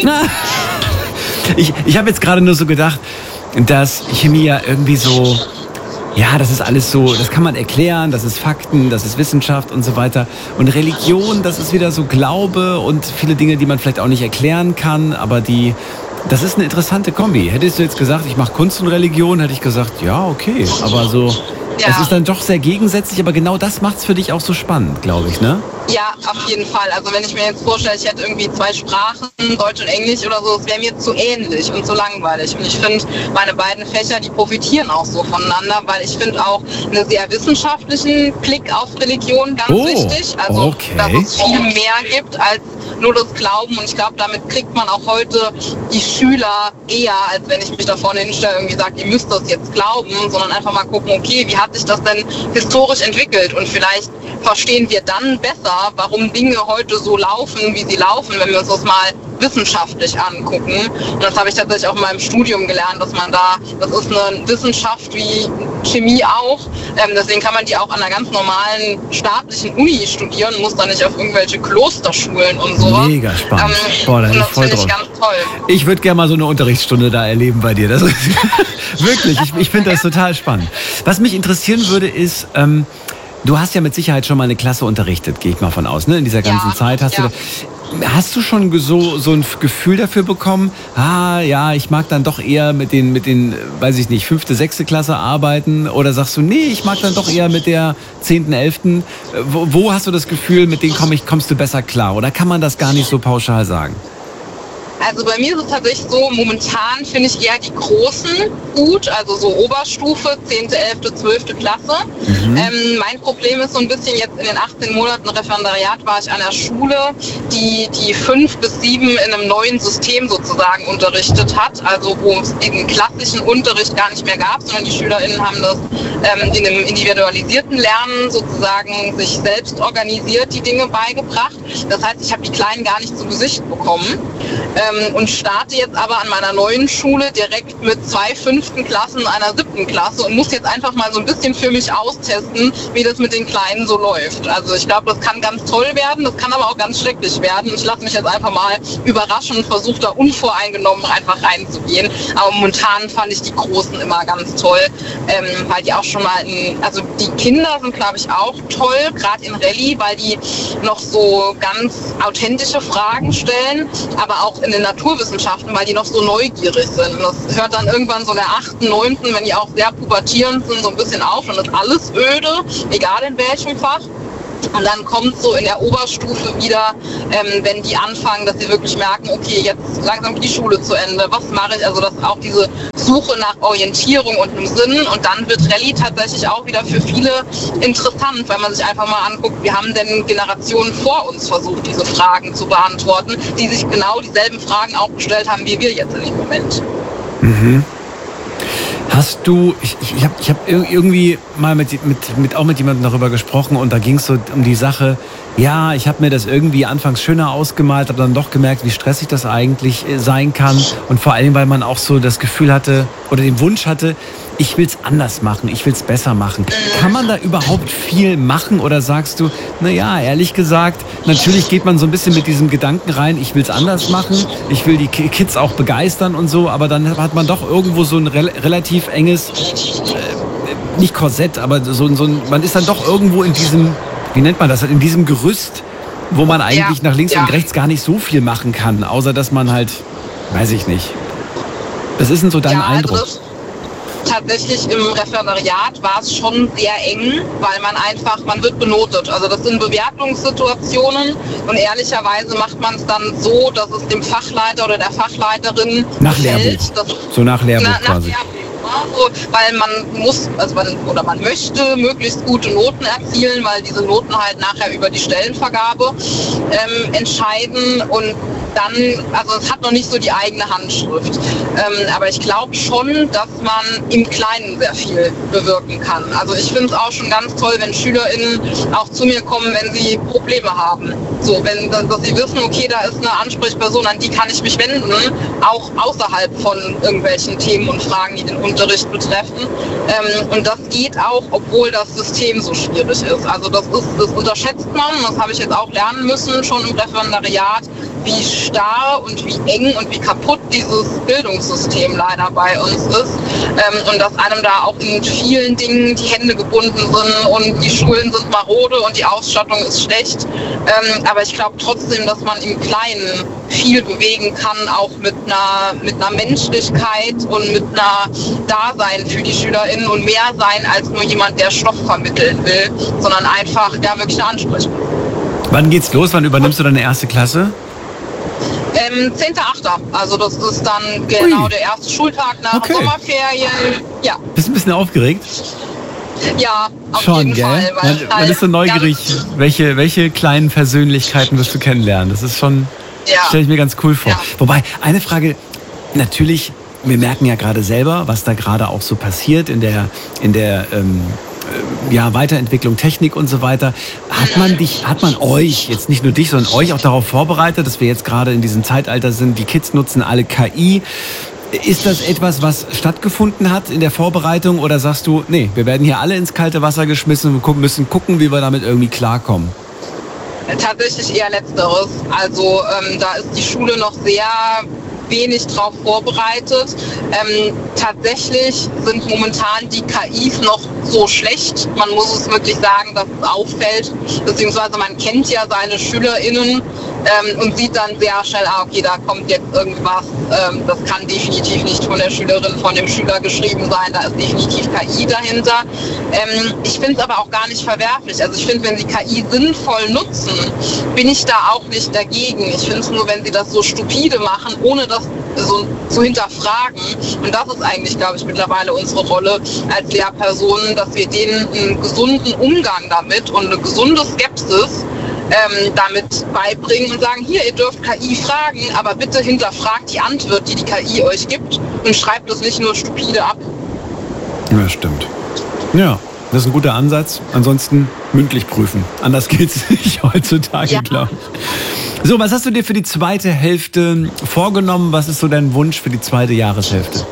ich ich habe jetzt gerade nur so gedacht, dass Chemie ja irgendwie so, ja, das ist alles so, das kann man erklären, das ist Fakten, das ist Wissenschaft und so weiter. Und Religion, das ist wieder so Glaube und viele Dinge, die man vielleicht auch nicht erklären kann, aber die, das ist eine interessante Kombi. Hättest du jetzt gesagt, ich mache Kunst und Religion, hätte ich gesagt, ja, okay, aber so, ja. Es ist dann doch sehr gegensätzlich, aber genau das macht es für dich auch so spannend, glaube ich, ne? Ja, auf jeden Fall. Also wenn ich mir jetzt vorstelle, ich hätte irgendwie zwei Sprachen, Deutsch und Englisch oder so, es wäre mir zu ähnlich und zu langweilig. Und ich finde, meine beiden Fächer, die profitieren auch so voneinander, weil ich finde auch einen sehr wissenschaftlichen Blick auf Religion ganz oh, wichtig. Also, okay. dass es viel mehr gibt als nur das Glauben. Und ich glaube, damit kriegt man auch heute die Schüler eher, als wenn ich mich da vorne hinstelle und irgendwie sage, ihr müsst das jetzt glauben, sondern einfach mal gucken, okay, wie hat sich das denn historisch entwickelt? Und vielleicht verstehen wir dann besser, warum Dinge heute so laufen, wie sie laufen, wenn wir uns das mal wissenschaftlich angucken. Und das habe ich tatsächlich auch in meinem Studium gelernt, dass man da, das ist eine Wissenschaft wie Chemie auch, ähm, deswegen kann man die auch an einer ganz normalen staatlichen Uni studieren, muss da nicht auf irgendwelche Klosterschulen und sowas. Mega spannend. Ähm, Boah, da und ist das voll finde ich drauf. ganz toll. Ich würde gerne mal so eine Unterrichtsstunde da erleben bei dir. Das ist wirklich, ich, ich finde das total spannend. Was mich interessieren würde, ist, ähm, du hast ja mit Sicherheit schon mal eine Klasse unterrichtet, gehe ich mal von aus, ne? In dieser ganzen ja, Zeit hast ja. du. Hast du schon so, so ein Gefühl dafür bekommen, ah ja, ich mag dann doch eher mit den, mit den, weiß ich nicht, fünfte, sechste Klasse arbeiten? Oder sagst du, nee, ich mag dann doch eher mit der zehnten, elften? Wo, wo hast du das Gefühl, mit denen komm ich, kommst du besser klar? Oder kann man das gar nicht so pauschal sagen? Also bei mir ist es tatsächlich so, momentan finde ich eher die Großen gut, also so Oberstufe, zehnte, elfte, zwölfte Klasse. Mhm. Ähm, mein Problem ist so ein bisschen jetzt in den achtzehn Monaten Referendariat war ich an der Schule, die die fünf bis sieben in einem neuen System sozusagen unterrichtet hat, also wo es den klassischen Unterricht gar nicht mehr gab, sondern die SchülerInnen haben das ähm, in einem individualisierten Lernen sozusagen sich selbst organisiert, die Dinge beigebracht. Das heißt, ich habe die Kleinen gar nicht zu Gesicht bekommen. Ähm, und starte jetzt aber an meiner neuen Schule direkt mit zwei fünften Klassen, einer siebten Klasse und muss jetzt einfach mal so ein bisschen für mich austesten, wie das mit den Kleinen so läuft. Also ich glaube, das kann ganz toll werden, das kann aber auch ganz schrecklich werden. Ich lasse mich jetzt einfach mal überraschen und versuche da unvoreingenommen einfach reinzugehen. Aber momentan fand ich die Großen immer ganz toll, ähm, weil die auch schon mal, in, also die Kinder sind glaube ich auch toll, gerade in Rallye, weil die noch so ganz authentische Fragen stellen, aber auch in den Naturwissenschaften, weil die noch so neugierig sind. Und das hört dann irgendwann so in der achten, neunten, wenn die auch sehr pubertierend sind, so ein bisschen auf und das ist alles öde, egal in welchem Fach. Und dann kommt so in der Oberstufe wieder, ähm, wenn die anfangen, dass sie wirklich merken, okay, jetzt langsam geht die Schule zu Ende, was mache ich? Also das ist auch diese Suche nach Orientierung und einem Sinn. Und dann wird Rallye tatsächlich auch wieder für viele interessant, weil man sich einfach mal anguckt, wie haben denn Generationen vor uns versucht, diese Fragen zu beantworten, die sich genau dieselben Fragen auch gestellt haben, wie wir jetzt in dem Moment. Mhm. Hast du, ich, ich habe ich hab irgendwie mal mit, mit, mit, auch mit jemandem darüber gesprochen und da ging es so um die Sache, ja, ich habe mir das irgendwie anfangs schöner ausgemalt, habe dann doch gemerkt, wie stressig das eigentlich sein kann und vor allem, weil man auch so das Gefühl hatte oder den Wunsch hatte, ich will es anders machen, ich will es besser machen. Kann man da überhaupt viel machen oder sagst du, naja, ehrlich gesagt, natürlich geht man so ein bisschen mit diesem Gedanken rein, ich will es anders machen, ich will die Kids auch begeistern und so, aber dann hat man doch irgendwo so ein re- relativ enges, äh, nicht Korsett, aber so, so ein, man ist dann doch irgendwo in diesem, wie nennt man das, in diesem Gerüst, wo man eigentlich ja, nach links ja. und rechts gar nicht so viel machen kann, außer dass man halt, weiß ich nicht. Was ist denn so dein ja, Eindruck? Also tatsächlich im Referendariat war es schon sehr eng, weil man einfach, man wird benotet. Also das sind Bewertungssituationen und ehrlicherweise macht man es dann so, dass es dem Fachleiter oder der Fachleiterin nach gefällt. Lehrbuch. So nach Lehrbuch na, quasi. Nach Lehrbuch. So, weil man muss, also man, oder man möchte möglichst gute Noten erzielen, weil diese Noten halt nachher über die Stellenvergabe ähm, entscheiden und dann, also es hat noch nicht so die eigene Handschrift. Ähm, aber ich glaube schon, dass man im Kleinen sehr viel bewirken kann. Also ich finde es auch schon ganz toll, wenn SchülerInnen auch zu mir kommen, wenn sie Probleme haben. So, wenn, dass sie wissen, okay, da ist eine Ansprechperson, an die kann ich mich wenden, auch außerhalb von irgendwelchen Themen und Fragen, die den Unterricht betreffen. Ähm, und das geht auch, obwohl das System so schwierig ist. Also das ist, das unterschätzt man, das habe ich jetzt auch lernen müssen, schon im Referendariat, wie starr und wie eng und wie kaputt dieses Bildungssystem leider bei uns ist. Ähm, und dass einem da auch in vielen Dingen die Hände gebunden sind und die Schulen sind marode und die Ausstattung ist schlecht. Ähm, aber ich glaube trotzdem, dass man im Kleinen viel bewegen kann, auch mit einer, mit einer Menschlichkeit und mit einer Dasein für die SchülerInnen und mehr sein als nur jemand, der Stoff vermitteln will, sondern einfach ja, wirklich eine Ansprechung. Wann geht's los? Wann übernimmst du deine erste Klasse? Ähm, zehnter achter Also das ist dann genau Ui. der erste Schultag nach okay. Sommerferien. Ja. Bist du ein bisschen aufgeregt? Ja, auf Schon, jeden gell? Fall. Weil man, man ist so neugierig, welche, welche kleinen Persönlichkeiten wirst du kennenlernen. Das ist schon, ja. stelle ich mir ganz cool vor. Ja. Wobei, eine Frage, natürlich, wir merken ja gerade selber, was da gerade auch so passiert in der, in der ähm, ja, Weiterentwicklung, Technik und so weiter. Hat man dich, hat man euch, jetzt nicht nur dich, sondern euch auch darauf vorbereitet, dass wir jetzt gerade in diesem Zeitalter sind, die Kids nutzen alle K I. Ist das etwas, was stattgefunden hat in der Vorbereitung oder sagst du, nee, wir werden hier alle ins kalte Wasser geschmissen und müssen gucken, wie wir damit irgendwie klarkommen? Tatsächlich eher Letzteres. Also ähm, da ist die Schule noch sehr wenig drauf vorbereitet. Ähm, tatsächlich sind momentan die K Is noch so schlecht. Man muss es wirklich sagen, dass es auffällt. Beziehungsweise man kennt ja seine SchülerInnen ähm, und sieht dann sehr schnell, ah, okay, da kommt jetzt irgendwas. Ähm, das kann definitiv nicht von der Schülerin, von dem Schüler geschrieben sein. Da ist definitiv K I dahinter. Ähm, ich finde es aber auch gar nicht verwerflich. Also ich finde, wenn sie K I sinnvoll nutzen, bin ich da auch nicht dagegen. Ich finde es nur, wenn sie das so stupide machen, ohne das so zu hinterfragen. Und das ist eigentlich, glaube ich, mittlerweile unsere Rolle als Lehrpersonen, dass wir denen einen gesunden Umgang damit und eine gesunde Skepsis ähm, damit beibringen und sagen, hier, ihr dürft K I fragen, aber bitte hinterfragt die Antwort, die die K I euch gibt und schreibt es nicht nur stupide ab. Ja, stimmt. Ja, das ist ein guter Ansatz. Ansonsten mündlich prüfen. Anders geht's nicht heutzutage, ja. glaube ich. So, was hast du dir für die zweite Hälfte vorgenommen? Was ist so dein Wunsch für die zweite Jahreshälfte?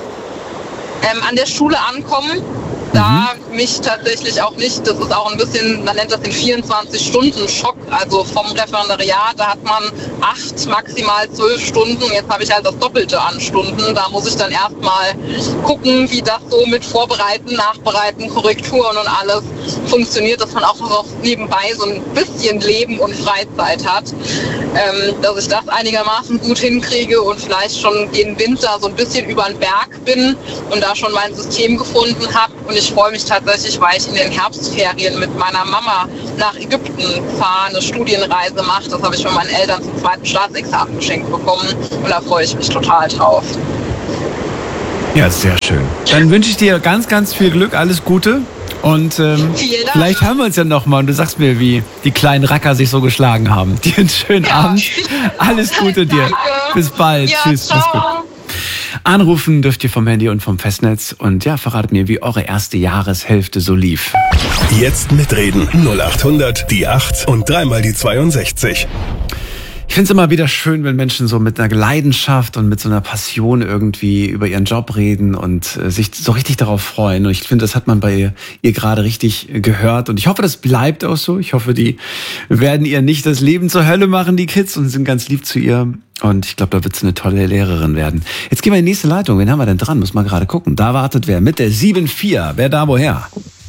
Ähm, an der Schule ankommen. Da mhm. mich tatsächlich auch nicht, das ist auch ein bisschen, man nennt das den vierundzwanzig-Stunden-Schock, also vom Referendariat, da hat man acht, maximal zwölf Stunden, jetzt habe ich halt das Doppelte an Stunden, da muss ich dann erstmal gucken, wie das so mit Vorbereiten, Nachbereiten, Korrekturen und alles funktioniert, dass man auch noch nebenbei so ein bisschen Leben und Freizeit hat, ähm, dass ich das einigermaßen gut hinkriege und vielleicht schon den Winter so ein bisschen über den Berg bin und da schon mein System gefunden habe. Und ich freue mich tatsächlich, weil ich in den Herbstferien mit meiner Mama nach Ägypten fahre, eine Studienreise mache. Das habe ich von meinen Eltern zum zweiten Staatsexamen geschenkt bekommen und da freue ich mich total drauf. Ja, sehr schön. Dann wünsche ich dir ganz, ganz viel Glück, alles Gute. Und ähm, vielleicht haben wir uns ja nochmal und du sagst mir, wie die kleinen Racker sich so geschlagen haben. Dir einen schönen ja. Abend. Alles Gute dir. Danke. Bis bald. Ja, Tschüss. Mach's gut. Anrufen dürft ihr vom Handy und vom Festnetz. Und ja, verratet mir, wie eure erste Jahreshälfte so lief. Jetzt mitreden. null acht hundert, die acht und dreimal die zweiundsechzig. Ich finde es immer wieder schön, wenn Menschen so mit einer Leidenschaft und mit so einer Passion irgendwie über ihren Job reden und äh, sich so richtig darauf freuen. Und ich finde, das hat man bei ihr, ihr gerade richtig gehört. Und ich hoffe, das bleibt auch so. Ich hoffe, die werden ihr nicht das Leben zur Hölle machen, die Kids, und sind ganz lieb zu ihr. Und ich glaube, da wird sie eine tolle Lehrerin werden. Jetzt gehen wir in die nächste Leitung. Wen haben wir denn dran? Muss mal gerade gucken. Da wartet wer mit der sieben vier. Wer da woher?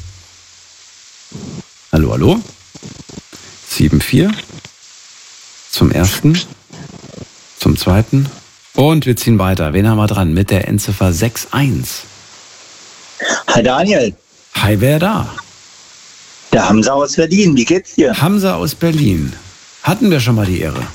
Hallo, hallo? sieben vier. Zum ersten, zum zweiten und wir ziehen weiter. Wen haben wir dran? Mit der Endziffer sechs eins. Hi Daniel. Hi, wer da? Der Hamza aus Berlin. Wie geht's dir? Hamza aus Berlin. Hatten wir schon mal die Ehre?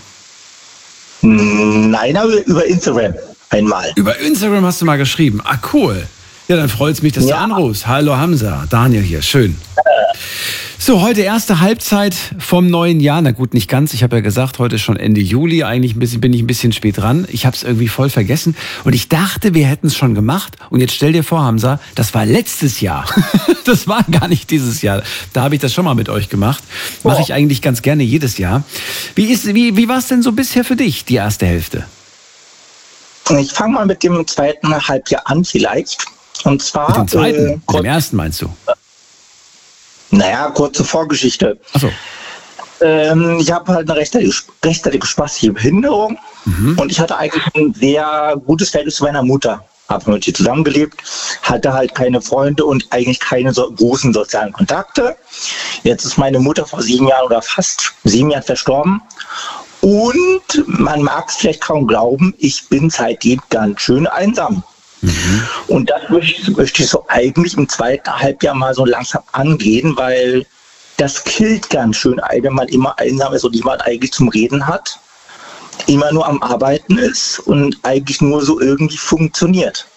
Nein, aber über Instagram einmal. Über Instagram hast du mal geschrieben. Ah, cool. Ja, dann freut es mich, dass ja. du anrufst. Hallo Hamza, Daniel hier. Schön. So, heute erste Halbzeit vom neuen Jahr. Na gut, nicht ganz. Ich habe ja gesagt, heute ist schon Ende Juli. Eigentlich ein bisschen, bin ich ein bisschen spät dran. Ich habe es irgendwie voll vergessen. Und ich dachte, wir hätten es schon gemacht. Und jetzt stell dir vor, Hamza, das war letztes Jahr. Das war gar nicht dieses Jahr. Da habe ich das schon mal mit euch gemacht. Mache ich eigentlich ganz gerne jedes Jahr. Wie, ist, wie, wie war es denn so bisher für dich, die erste Hälfte? Ich fange mal mit dem zweiten Halbjahr an vielleicht. Und zwar... Mit dem zweiten? Äh, mit dem ersten meinst du? Naja, kurze Vorgeschichte. Ach so. Ähm, ich habe halt eine rechtzeitige, rechtzeitige spastische Behinderung mhm. und ich hatte eigentlich ein sehr gutes Verhältnis zu meiner Mutter. Habe mit ihr zusammengelebt, hatte halt keine Freunde und eigentlich keine so großen sozialen Kontakte. Jetzt ist meine Mutter vor sieben Jahren oder fast sieben Jahren verstorben. Und man mag es vielleicht kaum glauben, ich bin seitdem ganz schön einsam. Mhm. Und das möchte, möchte ich so eigentlich im zweiten Halbjahr mal so langsam angehen, weil das killt ganz schön, wenn man immer einsam ist und niemand eigentlich zum Reden hat, immer nur am Arbeiten ist und eigentlich nur so irgendwie funktioniert.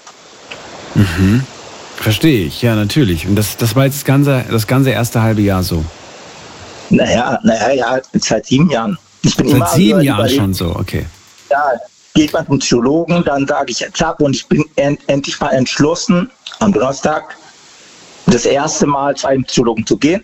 Mhm. Verstehe ich, ja, natürlich. Und das, das war jetzt das ganze, das ganze erste halbe Jahr so? Naja, naja, ja, seit sieben Jahren. Ich bin seit immer sieben also Jahren schon so, okay. Ja, geht man zum Psychologen, dann sage ich jetzt ab und ich bin end, endlich mal entschlossen, am Donnerstag das erste Mal zu einem Psychologen zu gehen,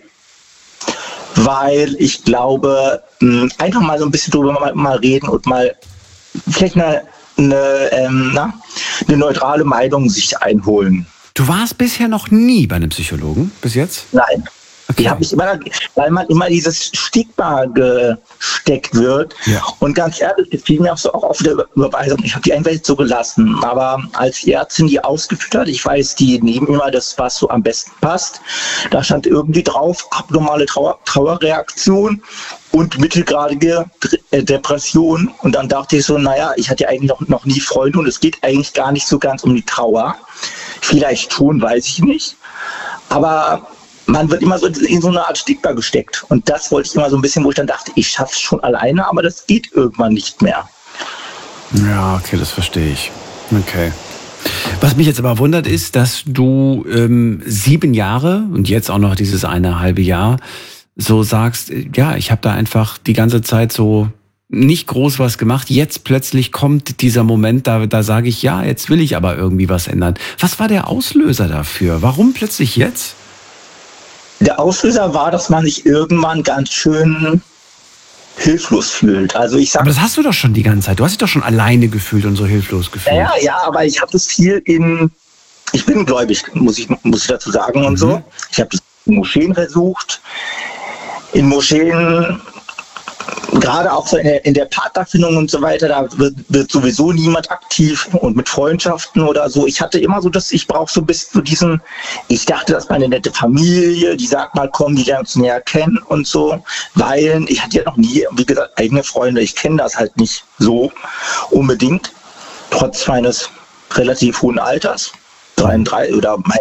weil ich glaube, einfach mal so ein bisschen drüber mal, mal reden und mal vielleicht eine, eine, ähm, na, eine neutrale Meinung sich einholen. Du warst bisher noch nie bei einem Psychologen, bis jetzt? Nein. Okay. Die habe ich immer, weil man immer dieses Stigma gesteckt wird. Ja. Und ganz ehrlich, das fiel mir auch so auch auf der Überweisung. Ich habe die einfach so gelassen. Aber als die Ärztin die ausgeführt hat, ich weiß, die nehmen immer das, was so am besten passt. Da stand irgendwie drauf, abnormale Trauer, Trauerreaktion und mittelgradige Depression. Und dann dachte ich so, naja, ich hatte ja eigentlich noch, noch nie Freunde und es geht eigentlich gar nicht so ganz um die Trauer. Vielleicht schon, weiß ich nicht. Aber man wird immer so in so eine Art Stigma gesteckt. Und das wollte ich immer so ein bisschen, wo ich dann dachte, ich schaffe es schon alleine, aber das geht irgendwann nicht mehr. Ja, okay, das verstehe ich. Okay. Was mich jetzt aber wundert ist, dass du ähm, sieben Jahre und jetzt auch noch dieses eine halbe Jahr so sagst, ja, ich habe da einfach die ganze Zeit so nicht groß was gemacht. Jetzt plötzlich kommt dieser Moment, da, da sage ich, ja, jetzt will ich aber irgendwie was ändern. Was war der Auslöser dafür? Warum plötzlich jetzt? Der Auslöser war, dass man sich irgendwann ganz schön hilflos fühlt. Also ich sag, aber das hast du doch schon die ganze Zeit. Du hast dich doch schon alleine gefühlt und so hilflos gefühlt. Ja, ja, aber ich habe das viel in... Ich bin gläubig, muss ich, muss ich dazu sagen und mhm. so. Ich habe das in Moscheen versucht. In Moscheen, gerade auch so in der, in der Partnerfindung und so weiter, da wird, wird sowieso niemand aktiv und mit Freundschaften oder so. Ich hatte immer so, dass ich brauche so ein bisschen so diesen, ich dachte, das ist meine nette Familie, die sagt mal, komm, die lernen uns näher kennen und so, weil ich hatte ja noch nie, wie gesagt, eigene Freunde. Ich kenne das halt nicht so unbedingt, trotz meines relativ hohen Alters, dreiunddreißig oder meine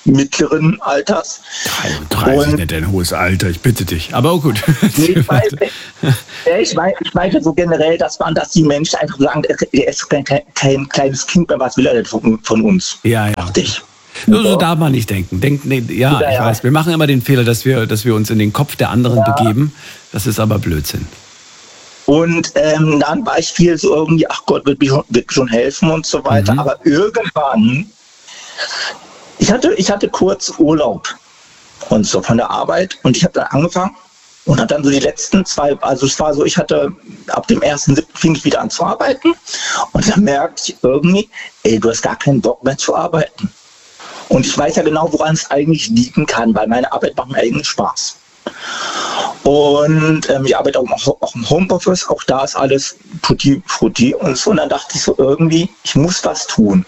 mittleren Alters. dreiunddreißig ist nicht ein hohes Alter, ich bitte dich. Aber oh gut. Nee, ich, weiß, ich, meine, ich meine so generell, dass man, dass die Menschen einfach sagen, er ist kein, kein kleines Kind mehr, was will er denn von, von uns? Ja, ja. Dachte ich. So, so darf man nicht denken. Denk, nee, ja, ja, ich ja. weiß. Wir machen immer den Fehler, dass wir, dass wir uns in den Kopf der anderen ja. begeben. Das ist aber Blödsinn. Und ähm, dann war ich viel so irgendwie, ach Gott, wird mir schon, wird mir schon helfen und so weiter. Mhm. Aber irgendwann, ich hatte, ich hatte kurz Urlaub und so von der Arbeit und ich habe dann angefangen und habe dann so die letzten zwei, also es war so, ich hatte ab dem ersten siebten fing ich wieder an zu arbeiten und dann merkte ich irgendwie, ey, du hast gar keinen Bock mehr zu arbeiten. Und ich weiß ja genau, woran es eigentlich liegen kann, weil meine Arbeit macht mir eigentlich Spaß. Und ähm, ich arbeite auch, auch im Homeoffice, auch da ist alles putti, frutti und so. Und dann dachte ich so irgendwie, ich muss was tun.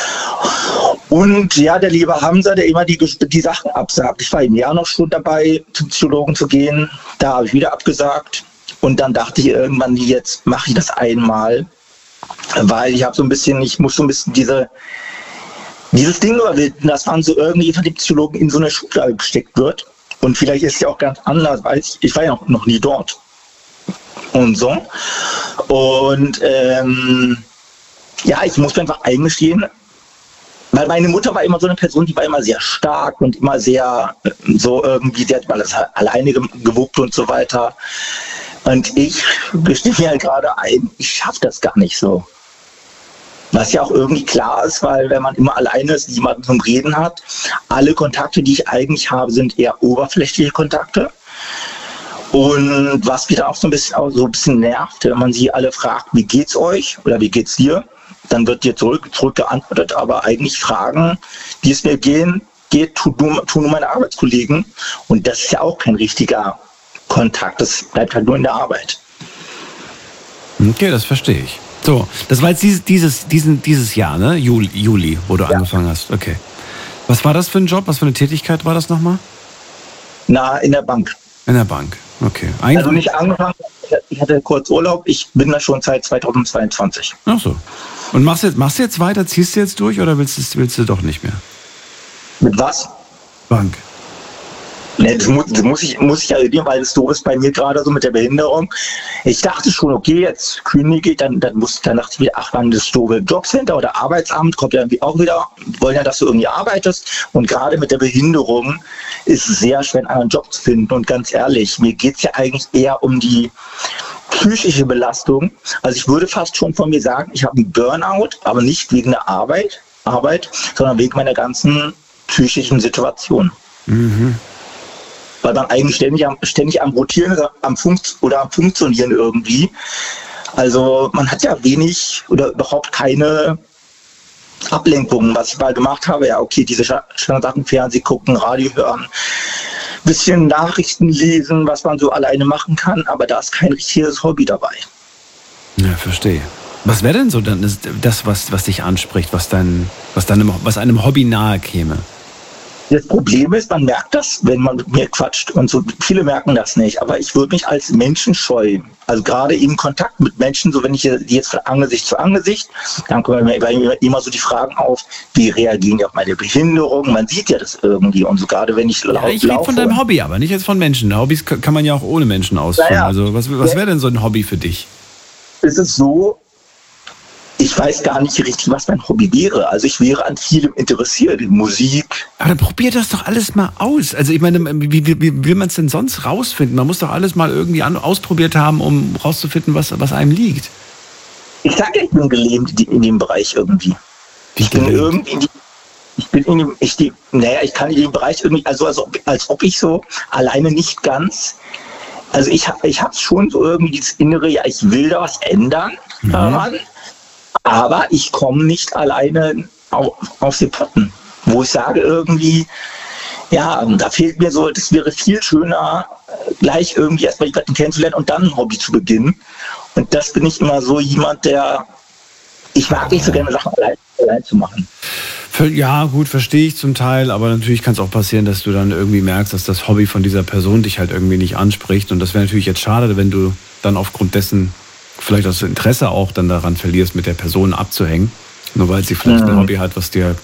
Und ja, der liebe Hamza, der immer die, die Sachen absagt. Ich war im Jahr noch schon dabei, zum Psychologen zu gehen. Da habe ich wieder abgesagt. Und dann dachte ich irgendwann, jetzt mache ich das einmal. Weil ich habe so ein bisschen, ich muss so ein bisschen diese, dieses Ding überwinden, dass man so irgendwie von den Psychologen in so eine Schublade gesteckt wird. Und vielleicht ist es ja auch ganz anders, weil ich, ich war ja noch, noch nie dort. Und so. Und ähm, ja, ich muss mir einfach eingestehen, weil meine Mutter war immer so eine Person, die war immer sehr stark und immer sehr so irgendwie, die hat alles alleine gewuppt und so weiter. Und ich gestehe mir halt gerade ein, ich schaffe das gar nicht so. Was ja auch irgendwie klar ist, weil wenn man immer alleine ist, niemanden zum Reden hat, alle Kontakte, die ich eigentlich habe, sind eher oberflächliche Kontakte. Und was mich da auch so ein bisschen, auch so ein bisschen nervt, wenn man sie alle fragt, wie geht's euch oder wie geht's dir, dann wird dir zurück, zurück geantwortet, aber eigentlich Fragen, wie es mir gehen, geht, tun nur, tun nur meine Arbeitskollegen. Und das ist ja auch kein richtiger Kontakt, das bleibt halt nur in der Arbeit. Okay, das verstehe ich. So, das war jetzt dieses, dieses, diesen, dieses Jahr, ne? Juli, Juli, wo du ja. angefangen hast. Okay. Was war das für ein Job? Was für eine Tätigkeit war das nochmal? Na, in der Bank. In der Bank, okay. Eigentlich also nicht angefangen, ich hatte kurz Urlaub, ich bin da schon seit zweitausendzweiundzwanzig. Ach so. Und machst du jetzt, machst du jetzt weiter, ziehst du jetzt durch oder willst du, willst du doch nicht mehr? Mit was? Bank. Ne, das muss, das muss ich, muss ich erledigen, weil das doof ist bei mir gerade so mit der Behinderung. Ich dachte schon, okay, jetzt kündige ich, dann, dann, muss, dann dachte ich wieder, ach, wann das doofe Jobcenter oder Arbeitsamt kommt ja irgendwie auch wieder, wollen ja, dass du irgendwie arbeitest. Und gerade mit der Behinderung ist es sehr schwer, einen anderen Job zu finden. Und ganz ehrlich, mir geht es ja eigentlich eher um die psychische Belastung. Also ich würde fast schon von mir sagen, ich habe einen Burnout, aber nicht wegen der Arbeit, Arbeit, sondern wegen meiner ganzen psychischen Situation. Mhm. Weil man eigentlich ständig am, ständig am Rotieren am Funkt oder am Funktionieren irgendwie. Also man hat ja wenig oder überhaupt keine Ablenkungen. Was ich mal gemacht habe, ja okay, diese Sachen, Fernsehen gucken, Radio hören, bisschen Nachrichten lesen, was man so alleine machen kann, aber da ist kein richtiges Hobby dabei. Ja, verstehe. Was wäre denn so dann das, was, was dich anspricht, was, dein, was, deinem, was einem Hobby nahe käme? Das Problem ist, man merkt das, wenn man mit mir quatscht und so. Viele merken das nicht, aber ich würde mich als Menschenscheu, also gerade im Kontakt mit Menschen, so wenn ich die jetzt von Angesicht zu Angesicht, dann kommen mir immer so die Fragen auf, wie reagieren die auf meine Behinderung? Man sieht ja das irgendwie und so gerade wenn ich laufe. Ja, ich rede von deinem Hobby, aber nicht jetzt von Menschen. Hobbys kann man ja auch ohne Menschen ausführen. Naja, also was, was wäre denn so ein Hobby für dich? Es ist so, ich weiß gar nicht richtig, was mein Hobby wäre. Also ich wäre an vielem interessiert, in Musik. Aber dann probier das doch alles mal aus. Also ich meine, wie, wie, wie will man es denn sonst rausfinden? Man muss doch alles mal irgendwie an, ausprobiert haben, um rauszufinden, was, was einem liegt. Ich sage, ich bin gelähmt in dem Bereich irgendwie. Wie ich bin irgendwie, in die, ich bin in dem, ich die, naja, ich kann in dem Bereich irgendwie, also als ob, als ob ich so alleine nicht ganz, also ich habe ich habe schon so irgendwie dieses Innere, ja, ich will da was ändern daran. Mhm. Aber ich komme nicht alleine auf, auf die Potten, wo ich sage irgendwie, ja, da fehlt mir so, das wäre viel schöner, gleich irgendwie erstmal jemanden kennenzulernen und dann ein Hobby zu beginnen. Und das bin ich immer so jemand, der, ich mag nicht so gerne Sachen allein, allein zu machen. Ja, gut, verstehe ich zum Teil, aber natürlich kann es auch passieren, dass du dann irgendwie merkst, dass das Hobby von dieser Person dich halt irgendwie nicht anspricht. Und das wäre natürlich jetzt schade, wenn du dann aufgrund dessen vielleicht das Interesse auch dann daran verlierst, mit der Person abzuhängen, nur weil sie vielleicht mhm. ein Hobby hat, was dir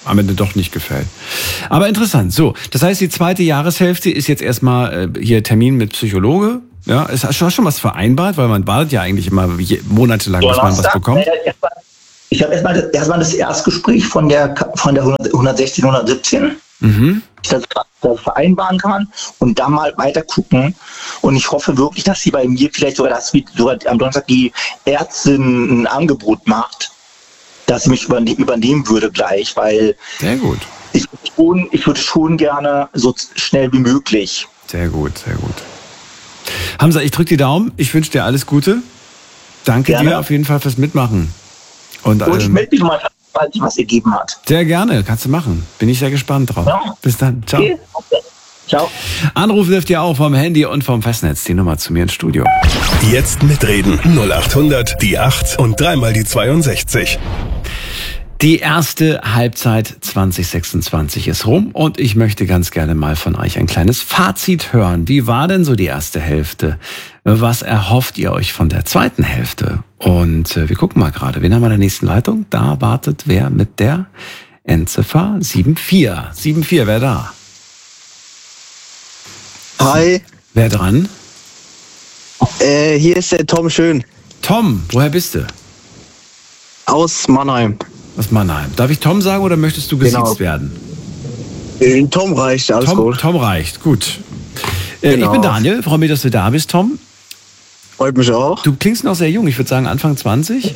am Ende doch nicht gefällt. Aber interessant. So, das heißt, die zweite Jahreshälfte ist jetzt erstmal äh, hier Termin mit Psychologe. Ja, ist hast schon was vereinbart, weil man wartet ja eigentlich immer monatelang, bis man was bekommt. Ich habe erstmal das, erstmal das Erstgespräch von der von der hundertsechzehn, hundertsiebzehn. Mhm. Ich das, das vereinbaren kann und dann mal weiter gucken. Und ich hoffe wirklich, dass sie bei mir vielleicht sogar, das, sogar am Donnerstag die Ärztin ein Angebot macht, dass sie mich überne- übernehmen würde gleich, weil Sehr gut. ich, schon, ich würde schon gerne so schnell wie möglich. Sehr gut, sehr gut. Hamza, ich drücke die Daumen. Ich wünsche dir alles Gute. Danke Gerne. dir auf jeden Fall fürs Mitmachen. Und, Und ich ähm, melde mich mal, falls sich was ergeben hat. sehr gerne, kannst du machen. Bin ich sehr gespannt drauf. Ja. Bis dann. Ciao. Okay. Okay. Ciao. Anrufen dürft ihr auch vom Handy und vom Festnetz. Die Nummer zu mir ins Studio. Jetzt mitreden. null acht hundert, die acht und dreimal die zweiundsechzig. Die erste Halbzeit zwanzig sechsundzwanzig ist rum und ich möchte ganz gerne mal von euch ein kleines Fazit hören. Wie war denn so die erste Hälfte? Was erhofft ihr euch von der zweiten Hälfte? Und äh, wir gucken mal gerade, wen haben wir in der nächsten Leitung? Da wartet wer mit der Endziffer sieben vier. sieben vier, wer da? Hi, Wer dran? äh, hier ist der Tom Schön Tom, woher bist du? aus Mannheim. Aus Mannheim. Darf ich Tom sagen oder möchtest du gesiezt Genau. werden? Äh, Tom reicht, alles Tom, gut. Tom reicht, gut. Äh, Genau. Ich bin Daniel, freue mich, dass du da bist, Tom. Freut mich auch. Du klingst noch sehr jung, ich würde sagen Anfang zwanzig.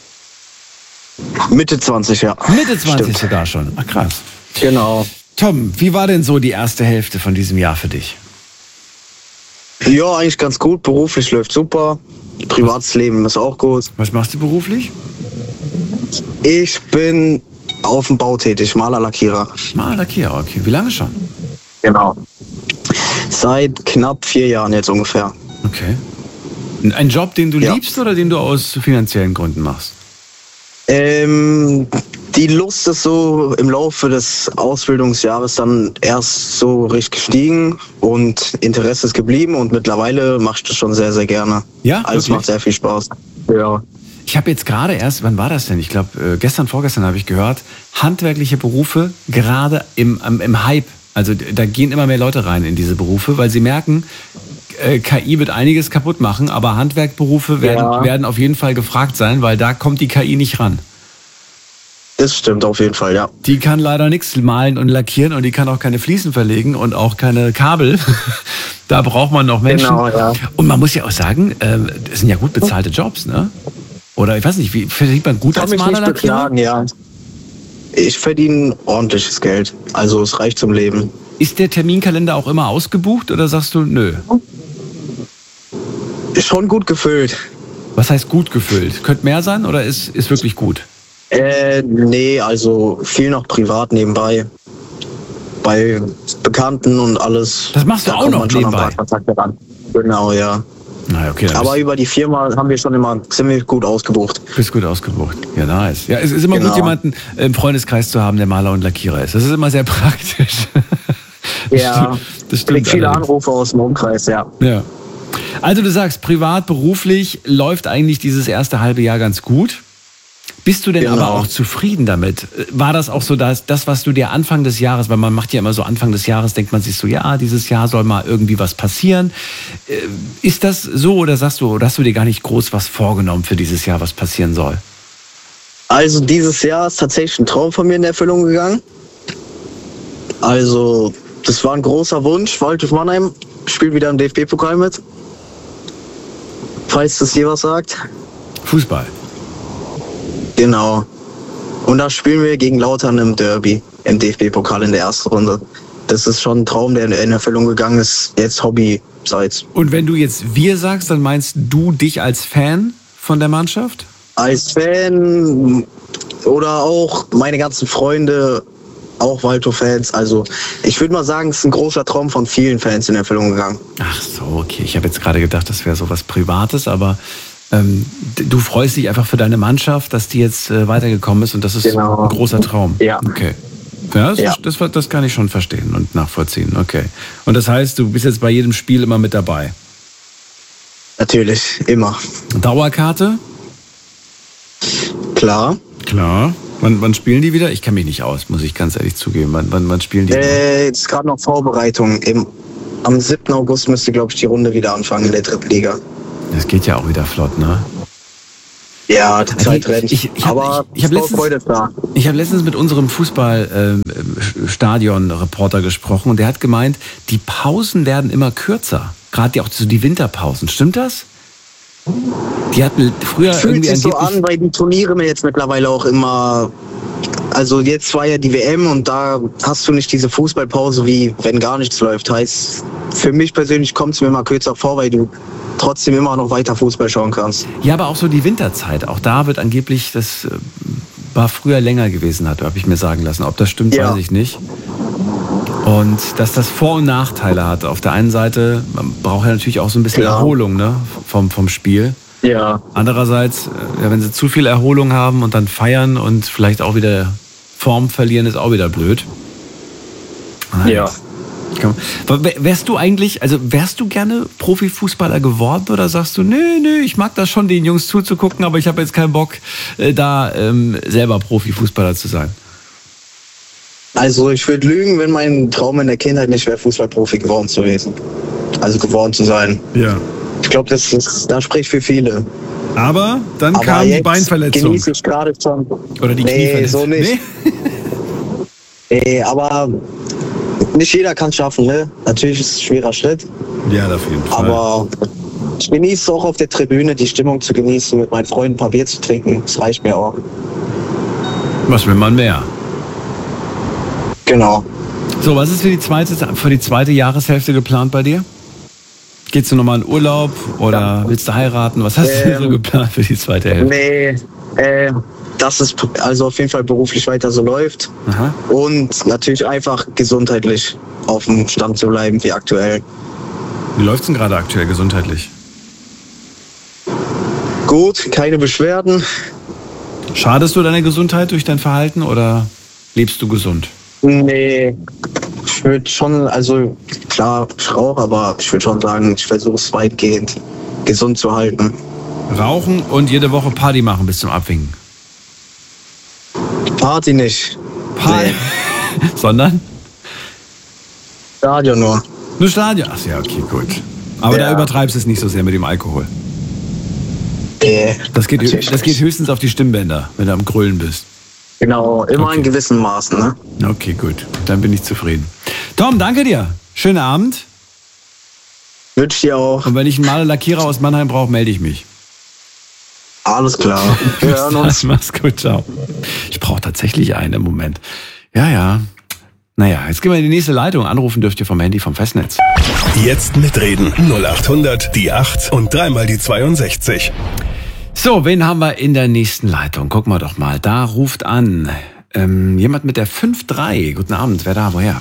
Mitte zwanzig, ja. Mitte zwanzig Stimmt. sogar schon. Ach krass. Genau. Tom, wie war denn so die erste Hälfte von diesem Jahr für dich? Ja, eigentlich ganz gut. Beruflich läuft super. Privates Leben ist auch gut. Was machst du beruflich? Ich bin auf dem Bau tätig, Maler, Lackierer. Mal Lackierer, okay. Wie lange schon? Genau. Seit knapp vier Jahren jetzt ungefähr. Okay. Ein Job, den du Ja. liebst oder den du aus finanziellen Gründen machst? Ähm, die Lust ist so im Laufe des Ausbildungsjahres dann erst so richtig gestiegen und Interesse ist geblieben und mittlerweile mache ich das schon sehr, sehr gerne. Ja, Also es wirklich? macht sehr viel Spaß. Ja. Ich habe jetzt gerade erst, wann war das denn? Ich glaube, äh, gestern, vorgestern habe ich gehört, handwerkliche Berufe gerade im, im, im Hype. Also da gehen immer mehr Leute rein in diese Berufe, weil sie merken, äh, K I wird einiges kaputt machen, aber Handwerkberufe werden, Ja. werden auf jeden Fall gefragt sein, weil da kommt die K I nicht ran. Das stimmt auf jeden Fall, ja. Die kann leider nichts malen und lackieren und die kann auch keine Fliesen verlegen und auch keine Kabel. Da braucht man noch Menschen. Genau, ja. Und man muss ja auch sagen, äh, das sind ja gut bezahlte Jobs, ne? Oder ich weiß nicht, wie verdient man gut Kann als mich Maler, nicht Lackierer? beklagen, ja. Ich verdiene ordentliches Geld. Also es reicht zum Leben. Ist der Terminkalender auch immer ausgebucht oder sagst du, nö? Ist schon gut gefüllt. Was heißt gut gefüllt? Könnte mehr sein oder ist, ist wirklich gut? Äh, nee, also viel noch privat nebenbei. Bei Bekannten und alles. Das machst du Da auch kommt noch man schon an nebenbei? ein paar Kontakte ran. Genau, ja. Na, okay, dann Aber bist, über die Firma haben wir schon immer ziemlich gut ausgebucht. bist gut ausgebucht. Ja, nice. Ja, es ist immer Genau. gut, jemanden im Freundeskreis zu haben, der Maler und Lackierer ist. Das ist immer sehr praktisch. Ja, das ich krieg stimmt. viele allerdings. Anrufe aus dem Umkreis, ja. Ja. Also du sagst, privat, beruflich läuft eigentlich dieses erste halbe Jahr ganz gut. Bist du denn Genau. aber auch zufrieden damit? War das auch so das, das, was du dir Anfang des Jahres, weil man macht ja immer so Anfang des Jahres, denkt man sich so, ja, dieses Jahr soll mal irgendwie was passieren. Äh, Ist das so oder sagst du, oder hast du dir gar nicht groß was vorgenommen für dieses Jahr, was passieren soll? Also dieses Jahr ist tatsächlich ein Traum von mir in Erfüllung gegangen. Also das war ein großer Wunsch. Waldhof Mannheim spielt wieder im D F B-Pokal mit. Falls das dir was sagt. Fußball. Genau. Und da spielen wir gegen Lautern im Derby, im D F B-Pokal in der ersten Runde. Das ist schon ein Traum, der in Erfüllung gegangen ist, jetzt Hobby-seits. Und wenn du jetzt wir sagst, dann meinst du dich als Fan von der Mannschaft? Als Fan oder auch meine ganzen Freunde, auch Waldhof-Fans. Also ich würde mal sagen, es ist ein großer Traum von vielen Fans in Erfüllung gegangen. Ach so, okay. Ich habe jetzt gerade gedacht, das wäre so was Privates, aber ähm, du freust dich einfach für deine Mannschaft, dass die jetzt äh, weitergekommen ist und das ist Genau. ein großer Traum. Ja. Okay. Ja, das, Ja. Ist, das, das kann ich schon verstehen und nachvollziehen. Okay. Und das heißt, du bist jetzt bei jedem Spiel immer mit dabei. Natürlich, immer. Dauerkarte? Klar. Klar. Wann, wann spielen die wieder? Ich kenne mich nicht aus, muss ich ganz ehrlich zugeben. Wann, wann, wann spielen die? Äh, jetzt ist gerade noch Vorbereitung. Im, am siebten August müsste, glaube ich, die Runde wieder anfangen in der dritten Liga. Das geht ja auch wieder flott, ne? Ja, die Zeit rennt. Ich, ich hab, aber ich, ich habe letztens, ich hab letztens mit unserem Fußball-Stadion-Reporter gesprochen und der hat gemeint, die Pausen werden immer kürzer. Gerade auch so die Winterpausen. Stimmt das? Die hatten früher Fühlt irgendwie sich so an, weil die Turniere mir jetzt mittlerweile auch immer... Also jetzt war ja die W M und da hast du nicht diese Fußballpause, wie wenn gar nichts läuft. Heißt, für mich persönlich kommt es mir immer kürzer vor, weil du trotzdem immer noch weiter Fußball schauen kannst. Ja, aber auch so die Winterzeit. Auch da wird angeblich, das war früher länger gewesen, habe ich mir sagen lassen. Ob das stimmt, ja. weiß ich nicht. Und dass das Vor- und Nachteile hat. Auf der einen Seite, man braucht ja natürlich auch so ein bisschen ja. Erholung, ne, vom, vom Spiel. Ja. Andererseits, ja, wenn sie zu viel Erholung haben und dann feiern und vielleicht auch wieder Form verlieren, ist auch wieder blöd. Ja. Wärst du eigentlich, also wärst du gerne Profifußballer geworden oder sagst du, nö, nö, ich mag das schon, den Jungs zuzugucken, aber ich habe jetzt keinen Bock, da ähm, selber Profifußballer zu sein? Also ich würde lügen, wenn mein Traum in der Kindheit nicht wäre, Fußballprofi geworden zu werden. Also geworden zu sein. Ja. Ich glaube, das ist, da spricht für viele. Aber dann Aber kam die Beinverletzung. Genieße ich gerade schon. Oder die nee, Knieverletzung. so nicht. Nee? nee, aber nicht jeder kann es schaffen, ne? Natürlich ist es ein schwerer Schritt. Ja, auf jeden Fall. Aber ich genieße es auch auf der Tribüne, die Stimmung zu genießen, mit meinen Freunden ein paar Bier zu trinken. Das reicht mir auch. Was will man mehr? Genau. So, was ist für die zweite, für die zweite Jahreshälfte geplant bei dir? Gehst du nochmal in Urlaub oder ja. willst du heiraten? Was hast ähm, du so geplant für die zweite Hälfte? Nee, äh, dass es also auf jeden Fall beruflich weiter so läuft. Aha. Und natürlich einfach gesundheitlich auf dem Stand zu bleiben wie aktuell. Wie läuft's denn gerade aktuell gesundheitlich? Gut, keine Beschwerden. Schadest du deine Gesundheit durch dein Verhalten oder lebst du gesund? Nee, ich würde schon, also klar, ich rauche, aber ich würde schon sagen, ich versuche es weitgehend gesund zu halten. Rauchen und jede Woche Party machen bis zum Abwinken? Party nicht. Party? Nee. Sondern? Stadion nur. Nur Stadion? Ach ja, okay, gut. Aber ja. da übertreibst du es nicht so sehr mit dem Alkohol. Nee. Das geht, das geht höchstens auf die Stimmbänder, wenn du am Grüllen bist. Genau, immer okay. in gewissen Maßen, ne? Okay, gut. Dann bin ich zufrieden. Tom, danke dir. Schönen Abend. Wünsche dir auch. Und wenn ich einen Maler-Lackierer aus Mannheim brauche, melde ich mich. Alles klar. Wir hören uns. Mach's gut, ciao. Ich brauche tatsächlich einen im Moment. Ja, ja. Naja, jetzt gehen wir in die nächste Leitung. Anrufen dürft ihr vom Handy vom Festnetz. Jetzt mitreden. null acht hundert, die acht und dreimal die zweiundsechzig. So, wen haben wir in der nächsten Leitung? Gucken wir doch mal. Da ruft an ähm, jemand mit der fünf drei. Guten Abend, wer da, woher?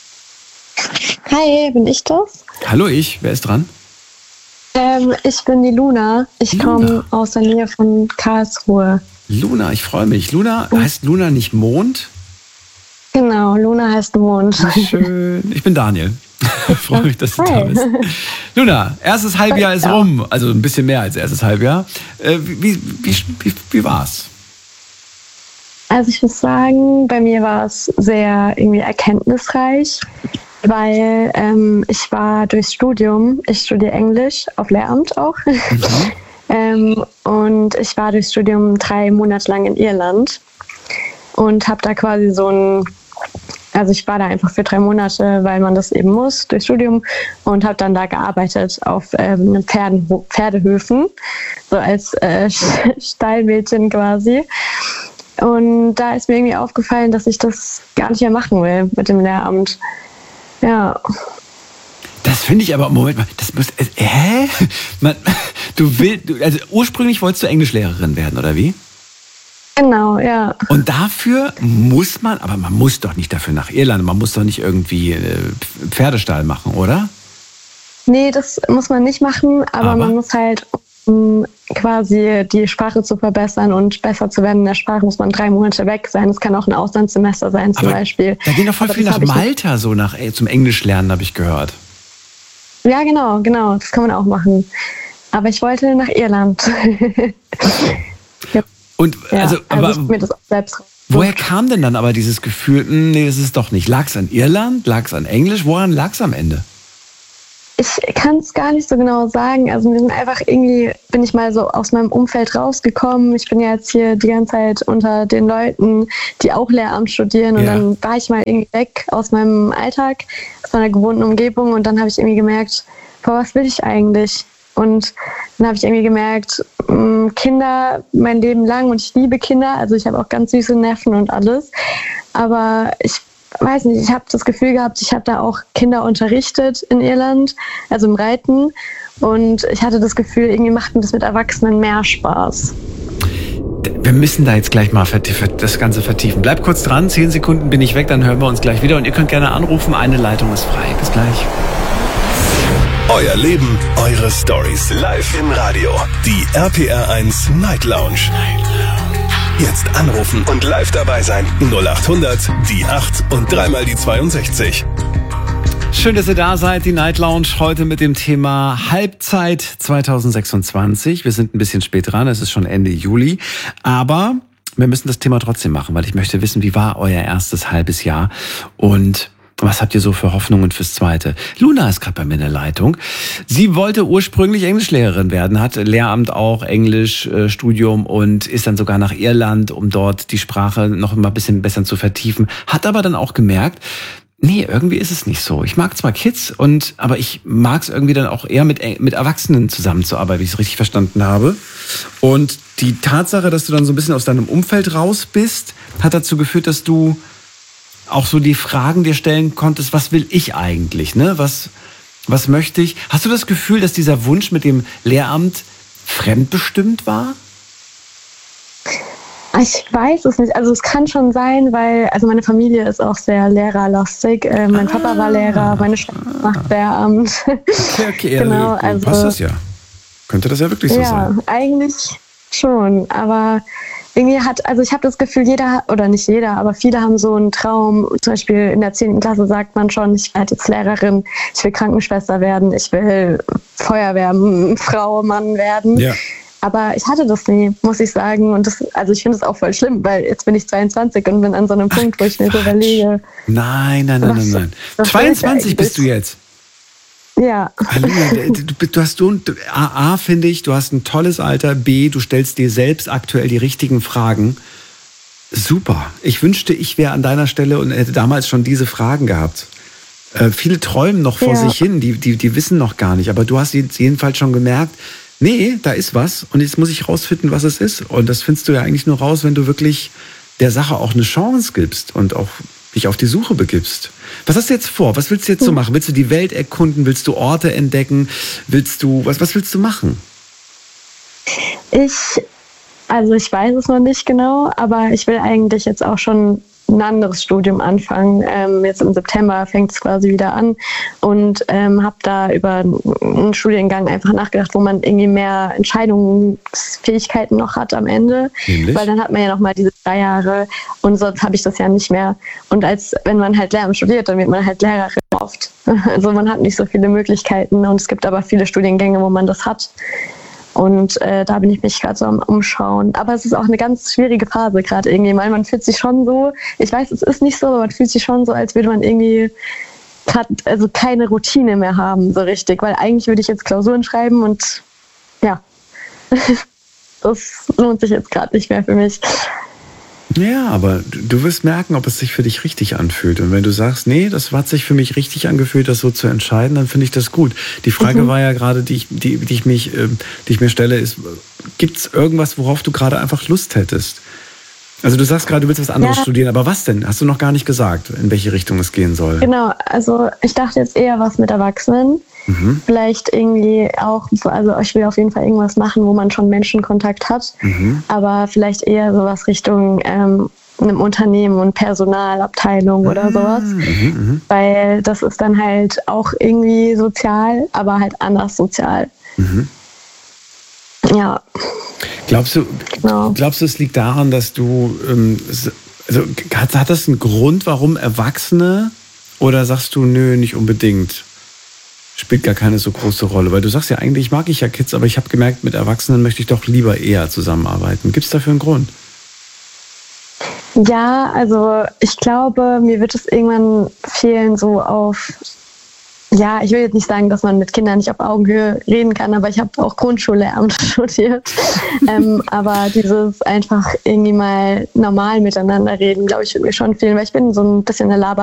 Hi, bin ich das? Hallo, ich. Wer ist dran? Ähm, ich bin die Luna. Ich komme aus der Nähe von Karlsruhe. Luna, ich freue mich. Luna, heißt Luna nicht Mond? Genau, Luna heißt Mond. Schön. Ich bin Daniel. Ich freue mich, dass du da bist. Luna, erstes Halbjahr ist rum. Also ein bisschen mehr als erstes Halbjahr. Äh, wie, wie, wie, wie war's? Also ich muss sagen, bei mir war es sehr irgendwie erkenntnisreich, weil ähm, ich war durchs Studium, ich studiere Englisch auf Lehramt auch, mhm. ähm, und ich war durchs Studium drei Monate lang in Irland und habe da quasi so ein, also ich war da einfach für drei Monate, weil man das eben muss, durchs Studium, und habe dann da gearbeitet auf ähm, Pferden, Pferdehöfen, so als äh, Stallmädchen quasi. Und da ist mir irgendwie aufgefallen, dass ich das gar nicht mehr machen will mit dem Lehramt. Ja. Das finde ich aber, Moment mal, das muss, äh, hä? Man, du willst, also ursprünglich wolltest du Englischlehrerin werden, oder wie? Genau, ja. Und dafür muss man, aber man muss doch nicht dafür nach Irland, man muss doch nicht irgendwie äh, Pferdestall machen, oder? Nee, das muss man nicht machen, aber, aber? man muss halt, um quasi die Sprache zu verbessern und besser zu werden in der Sprache, muss man drei Monate weg sein. Es kann auch ein Auslandssemester sein zum aber Beispiel. Da gehen doch voll aber viel nach Malta, so nach ey, zum Englisch lernen, habe ich gehört. Ja, genau, genau, das kann man auch machen. Aber ich wollte nach Irland. Und ja, also, also aber, ich mir das auch selbst. woher kam denn dann aber dieses Gefühl, mh, nee, das ist doch nicht. Lag es an Irland? Lag es an Englisch? Woran lag es am Ende? Ich kann es gar nicht so genau sagen. Also mir sind einfach irgendwie, bin ich mal so aus meinem Umfeld rausgekommen. Ich bin ja jetzt hier die ganze Zeit unter den Leuten, die auch Lehramt studieren. Und ja. dann war ich mal irgendwie weg aus meinem Alltag, aus meiner gewohnten Umgebung. Und dann habe ich irgendwie gemerkt, boah, was will ich eigentlich? Und dann habe ich irgendwie gemerkt, Kinder mein Leben lang, und ich liebe Kinder. Also ich habe auch ganz süße Neffen und alles. Aber ich weiß nicht, ich habe das Gefühl gehabt, ich habe da auch Kinder unterrichtet in Irland, also im Reiten. Und ich hatte das Gefühl, irgendwie macht mir das mit Erwachsenen mehr Spaß. Wir müssen da jetzt gleich mal das Ganze vertiefen. Bleib kurz dran, zehn Sekunden bin ich weg, dann hören wir uns gleich wieder. Und ihr könnt gerne anrufen, eine Leitung ist frei. Bis gleich. Euer Leben, eure Stories. Live im Radio. Die R P R eins Night Lounge. Jetzt anrufen und live dabei sein. null acht hundert, die acht und dreimal die zweiundsechzig. Schön, dass ihr da seid. Die Night Lounge heute mit dem Thema Halbzeit zwanzig sechsundzwanzig. Wir sind ein bisschen spät dran, es ist schon Ende Juli. Aber wir müssen das Thema trotzdem machen, weil ich möchte wissen, wie war euer erstes halbes Jahr und was habt ihr so für Hoffnungen fürs Zweite? Luna ist gerade bei mir in der Leitung. Sie wollte ursprünglich Englischlehrerin werden, hat Lehramt auch, Englischstudium und ist dann sogar nach Irland, um dort die Sprache noch mal ein bisschen besser zu vertiefen. Hat aber dann auch gemerkt, nee, irgendwie ist es nicht so. Ich mag zwar Kids, und aber ich mag es irgendwie dann auch eher mit, mit Erwachsenen zusammenzuarbeiten, wie ich es richtig verstanden habe. Und die Tatsache, dass du dann so ein bisschen aus deinem Umfeld raus bist, hat dazu geführt, dass du auch so die Fragen dir stellen konntest, was will ich eigentlich, ne? Was, was möchte ich? Hast du das Gefühl, dass dieser Wunsch mit dem Lehramt fremdbestimmt war? Ich weiß es nicht. Also es kann schon sein, weil also meine Familie ist auch sehr lehrerlastig. Äh, mein ah, Papa war Lehrer, meine Schwester macht Lehramt. Okay, okay, genau, also, also passt das ja. Könnte das ja wirklich so ja, sein? Ja, eigentlich schon, aber irgendwie hat, also ich habe das Gefühl, jeder, oder nicht jeder, aber viele haben so einen Traum. Zum Beispiel in der zehnten Klasse sagt man schon, ich werde jetzt Lehrerin, ich will Krankenschwester werden, ich will Feuerwehrfrau, Mann werden. Ja. Aber ich hatte das nie, muss ich sagen. Und das, also ich finde das auch voll schlimm, weil jetzt bin ich zweiundzwanzig und bin an so einem Ach, Punkt, wo ich mir so überlege. Nein, nein, nein, nein, nein. zweiundzwanzig bist du jetzt? Ja. Du, du hast du, A, A finde ich, du hast ein tolles Alter. B, du stellst dir selbst aktuell die richtigen Fragen. Super. Ich wünschte, ich wäre an deiner Stelle und hätte damals schon diese Fragen gehabt. Äh, viele träumen noch vor ja. sich hin, die, die, die wissen noch gar nicht. Aber du hast jetzt jedenfalls schon gemerkt, nee, da ist was und jetzt muss ich rausfinden, was es ist. Und das findest du ja eigentlich nur raus, wenn du wirklich der Sache auch eine Chance gibst und auch dich auf die Suche begibst. Was hast du jetzt vor? Was willst du jetzt so machen? Willst du die Welt erkunden? Willst du Orte entdecken? Willst du, was, was willst du machen? Ich, also ich weiß es noch nicht genau, aber ich will eigentlich jetzt auch schon ein anderes Studium anfangen. Ähm, jetzt im September fängt es quasi wieder an und ähm, habe da über einen Studiengang einfach nachgedacht, wo man irgendwie mehr Entscheidungsfähigkeiten noch hat am Ende. Ähnlich? Weil dann hat man ja noch mal diese drei Jahre und sonst habe ich das ja nicht mehr. Und als wenn man halt Lehramt studiert, dann wird man halt Lehrerin oft. Also man hat nicht so viele Möglichkeiten und es gibt aber viele Studiengänge, wo man das hat. Und äh, da bin ich mich gerade so am Umschauen. Aber es ist auch eine ganz schwierige Phase gerade irgendwie, weil man fühlt sich schon so, ich weiß, es ist nicht so, aber man fühlt sich schon so, als würde man irgendwie gerade also keine Routine mehr haben, so richtig. Weil eigentlich würde ich jetzt Klausuren schreiben und ja, das lohnt sich jetzt gerade nicht mehr für mich. Ja, aber du wirst merken, ob es sich für dich richtig anfühlt. Und wenn du sagst, nee, das hat sich für mich richtig angefühlt, das so zu entscheiden, dann finde ich das gut. Die Frage mhm. war ja gerade, die ich, die, die, ich mich, die ich mir stelle, ist, gibt es irgendwas, worauf du gerade einfach Lust hättest? Also du sagst gerade, du willst was anderes ja. studieren, aber was denn? Hast du noch gar nicht gesagt, in welche Richtung es gehen soll? Genau, also ich dachte jetzt eher was mit Erwachsenen. Mhm. Vielleicht irgendwie auch, also ich will auf jeden Fall irgendwas machen, wo man schon Menschenkontakt hat, mhm. aber vielleicht eher sowas Richtung ähm, einem Unternehmen und Personalabteilung oder sowas, mhm. weil das ist dann halt auch irgendwie sozial, aber halt anders sozial. Mhm. Ja. Glaubst du, genau. glaubst du, es liegt daran, dass du, ähm, also hat, hat das einen Grund, warum Erwachsene, oder sagst du, nö, nicht unbedingt? Spielt gar keine so große Rolle, weil du sagst ja eigentlich, mag ich ja Kids, aber ich habe gemerkt, mit Erwachsenen möchte ich doch lieber eher zusammenarbeiten. Gibt es dafür einen Grund? Ja, also ich glaube, mir wird es irgendwann fehlen, so auf, ja, ich will jetzt nicht sagen, dass man mit Kindern nicht auf Augenhöhe reden kann, aber ich habe auch Grundschullehramt studiert. ähm, aber dieses einfach irgendwie mal normal miteinander reden, glaube ich, wird mir schon fehlen, weil ich bin so ein bisschen eine Laber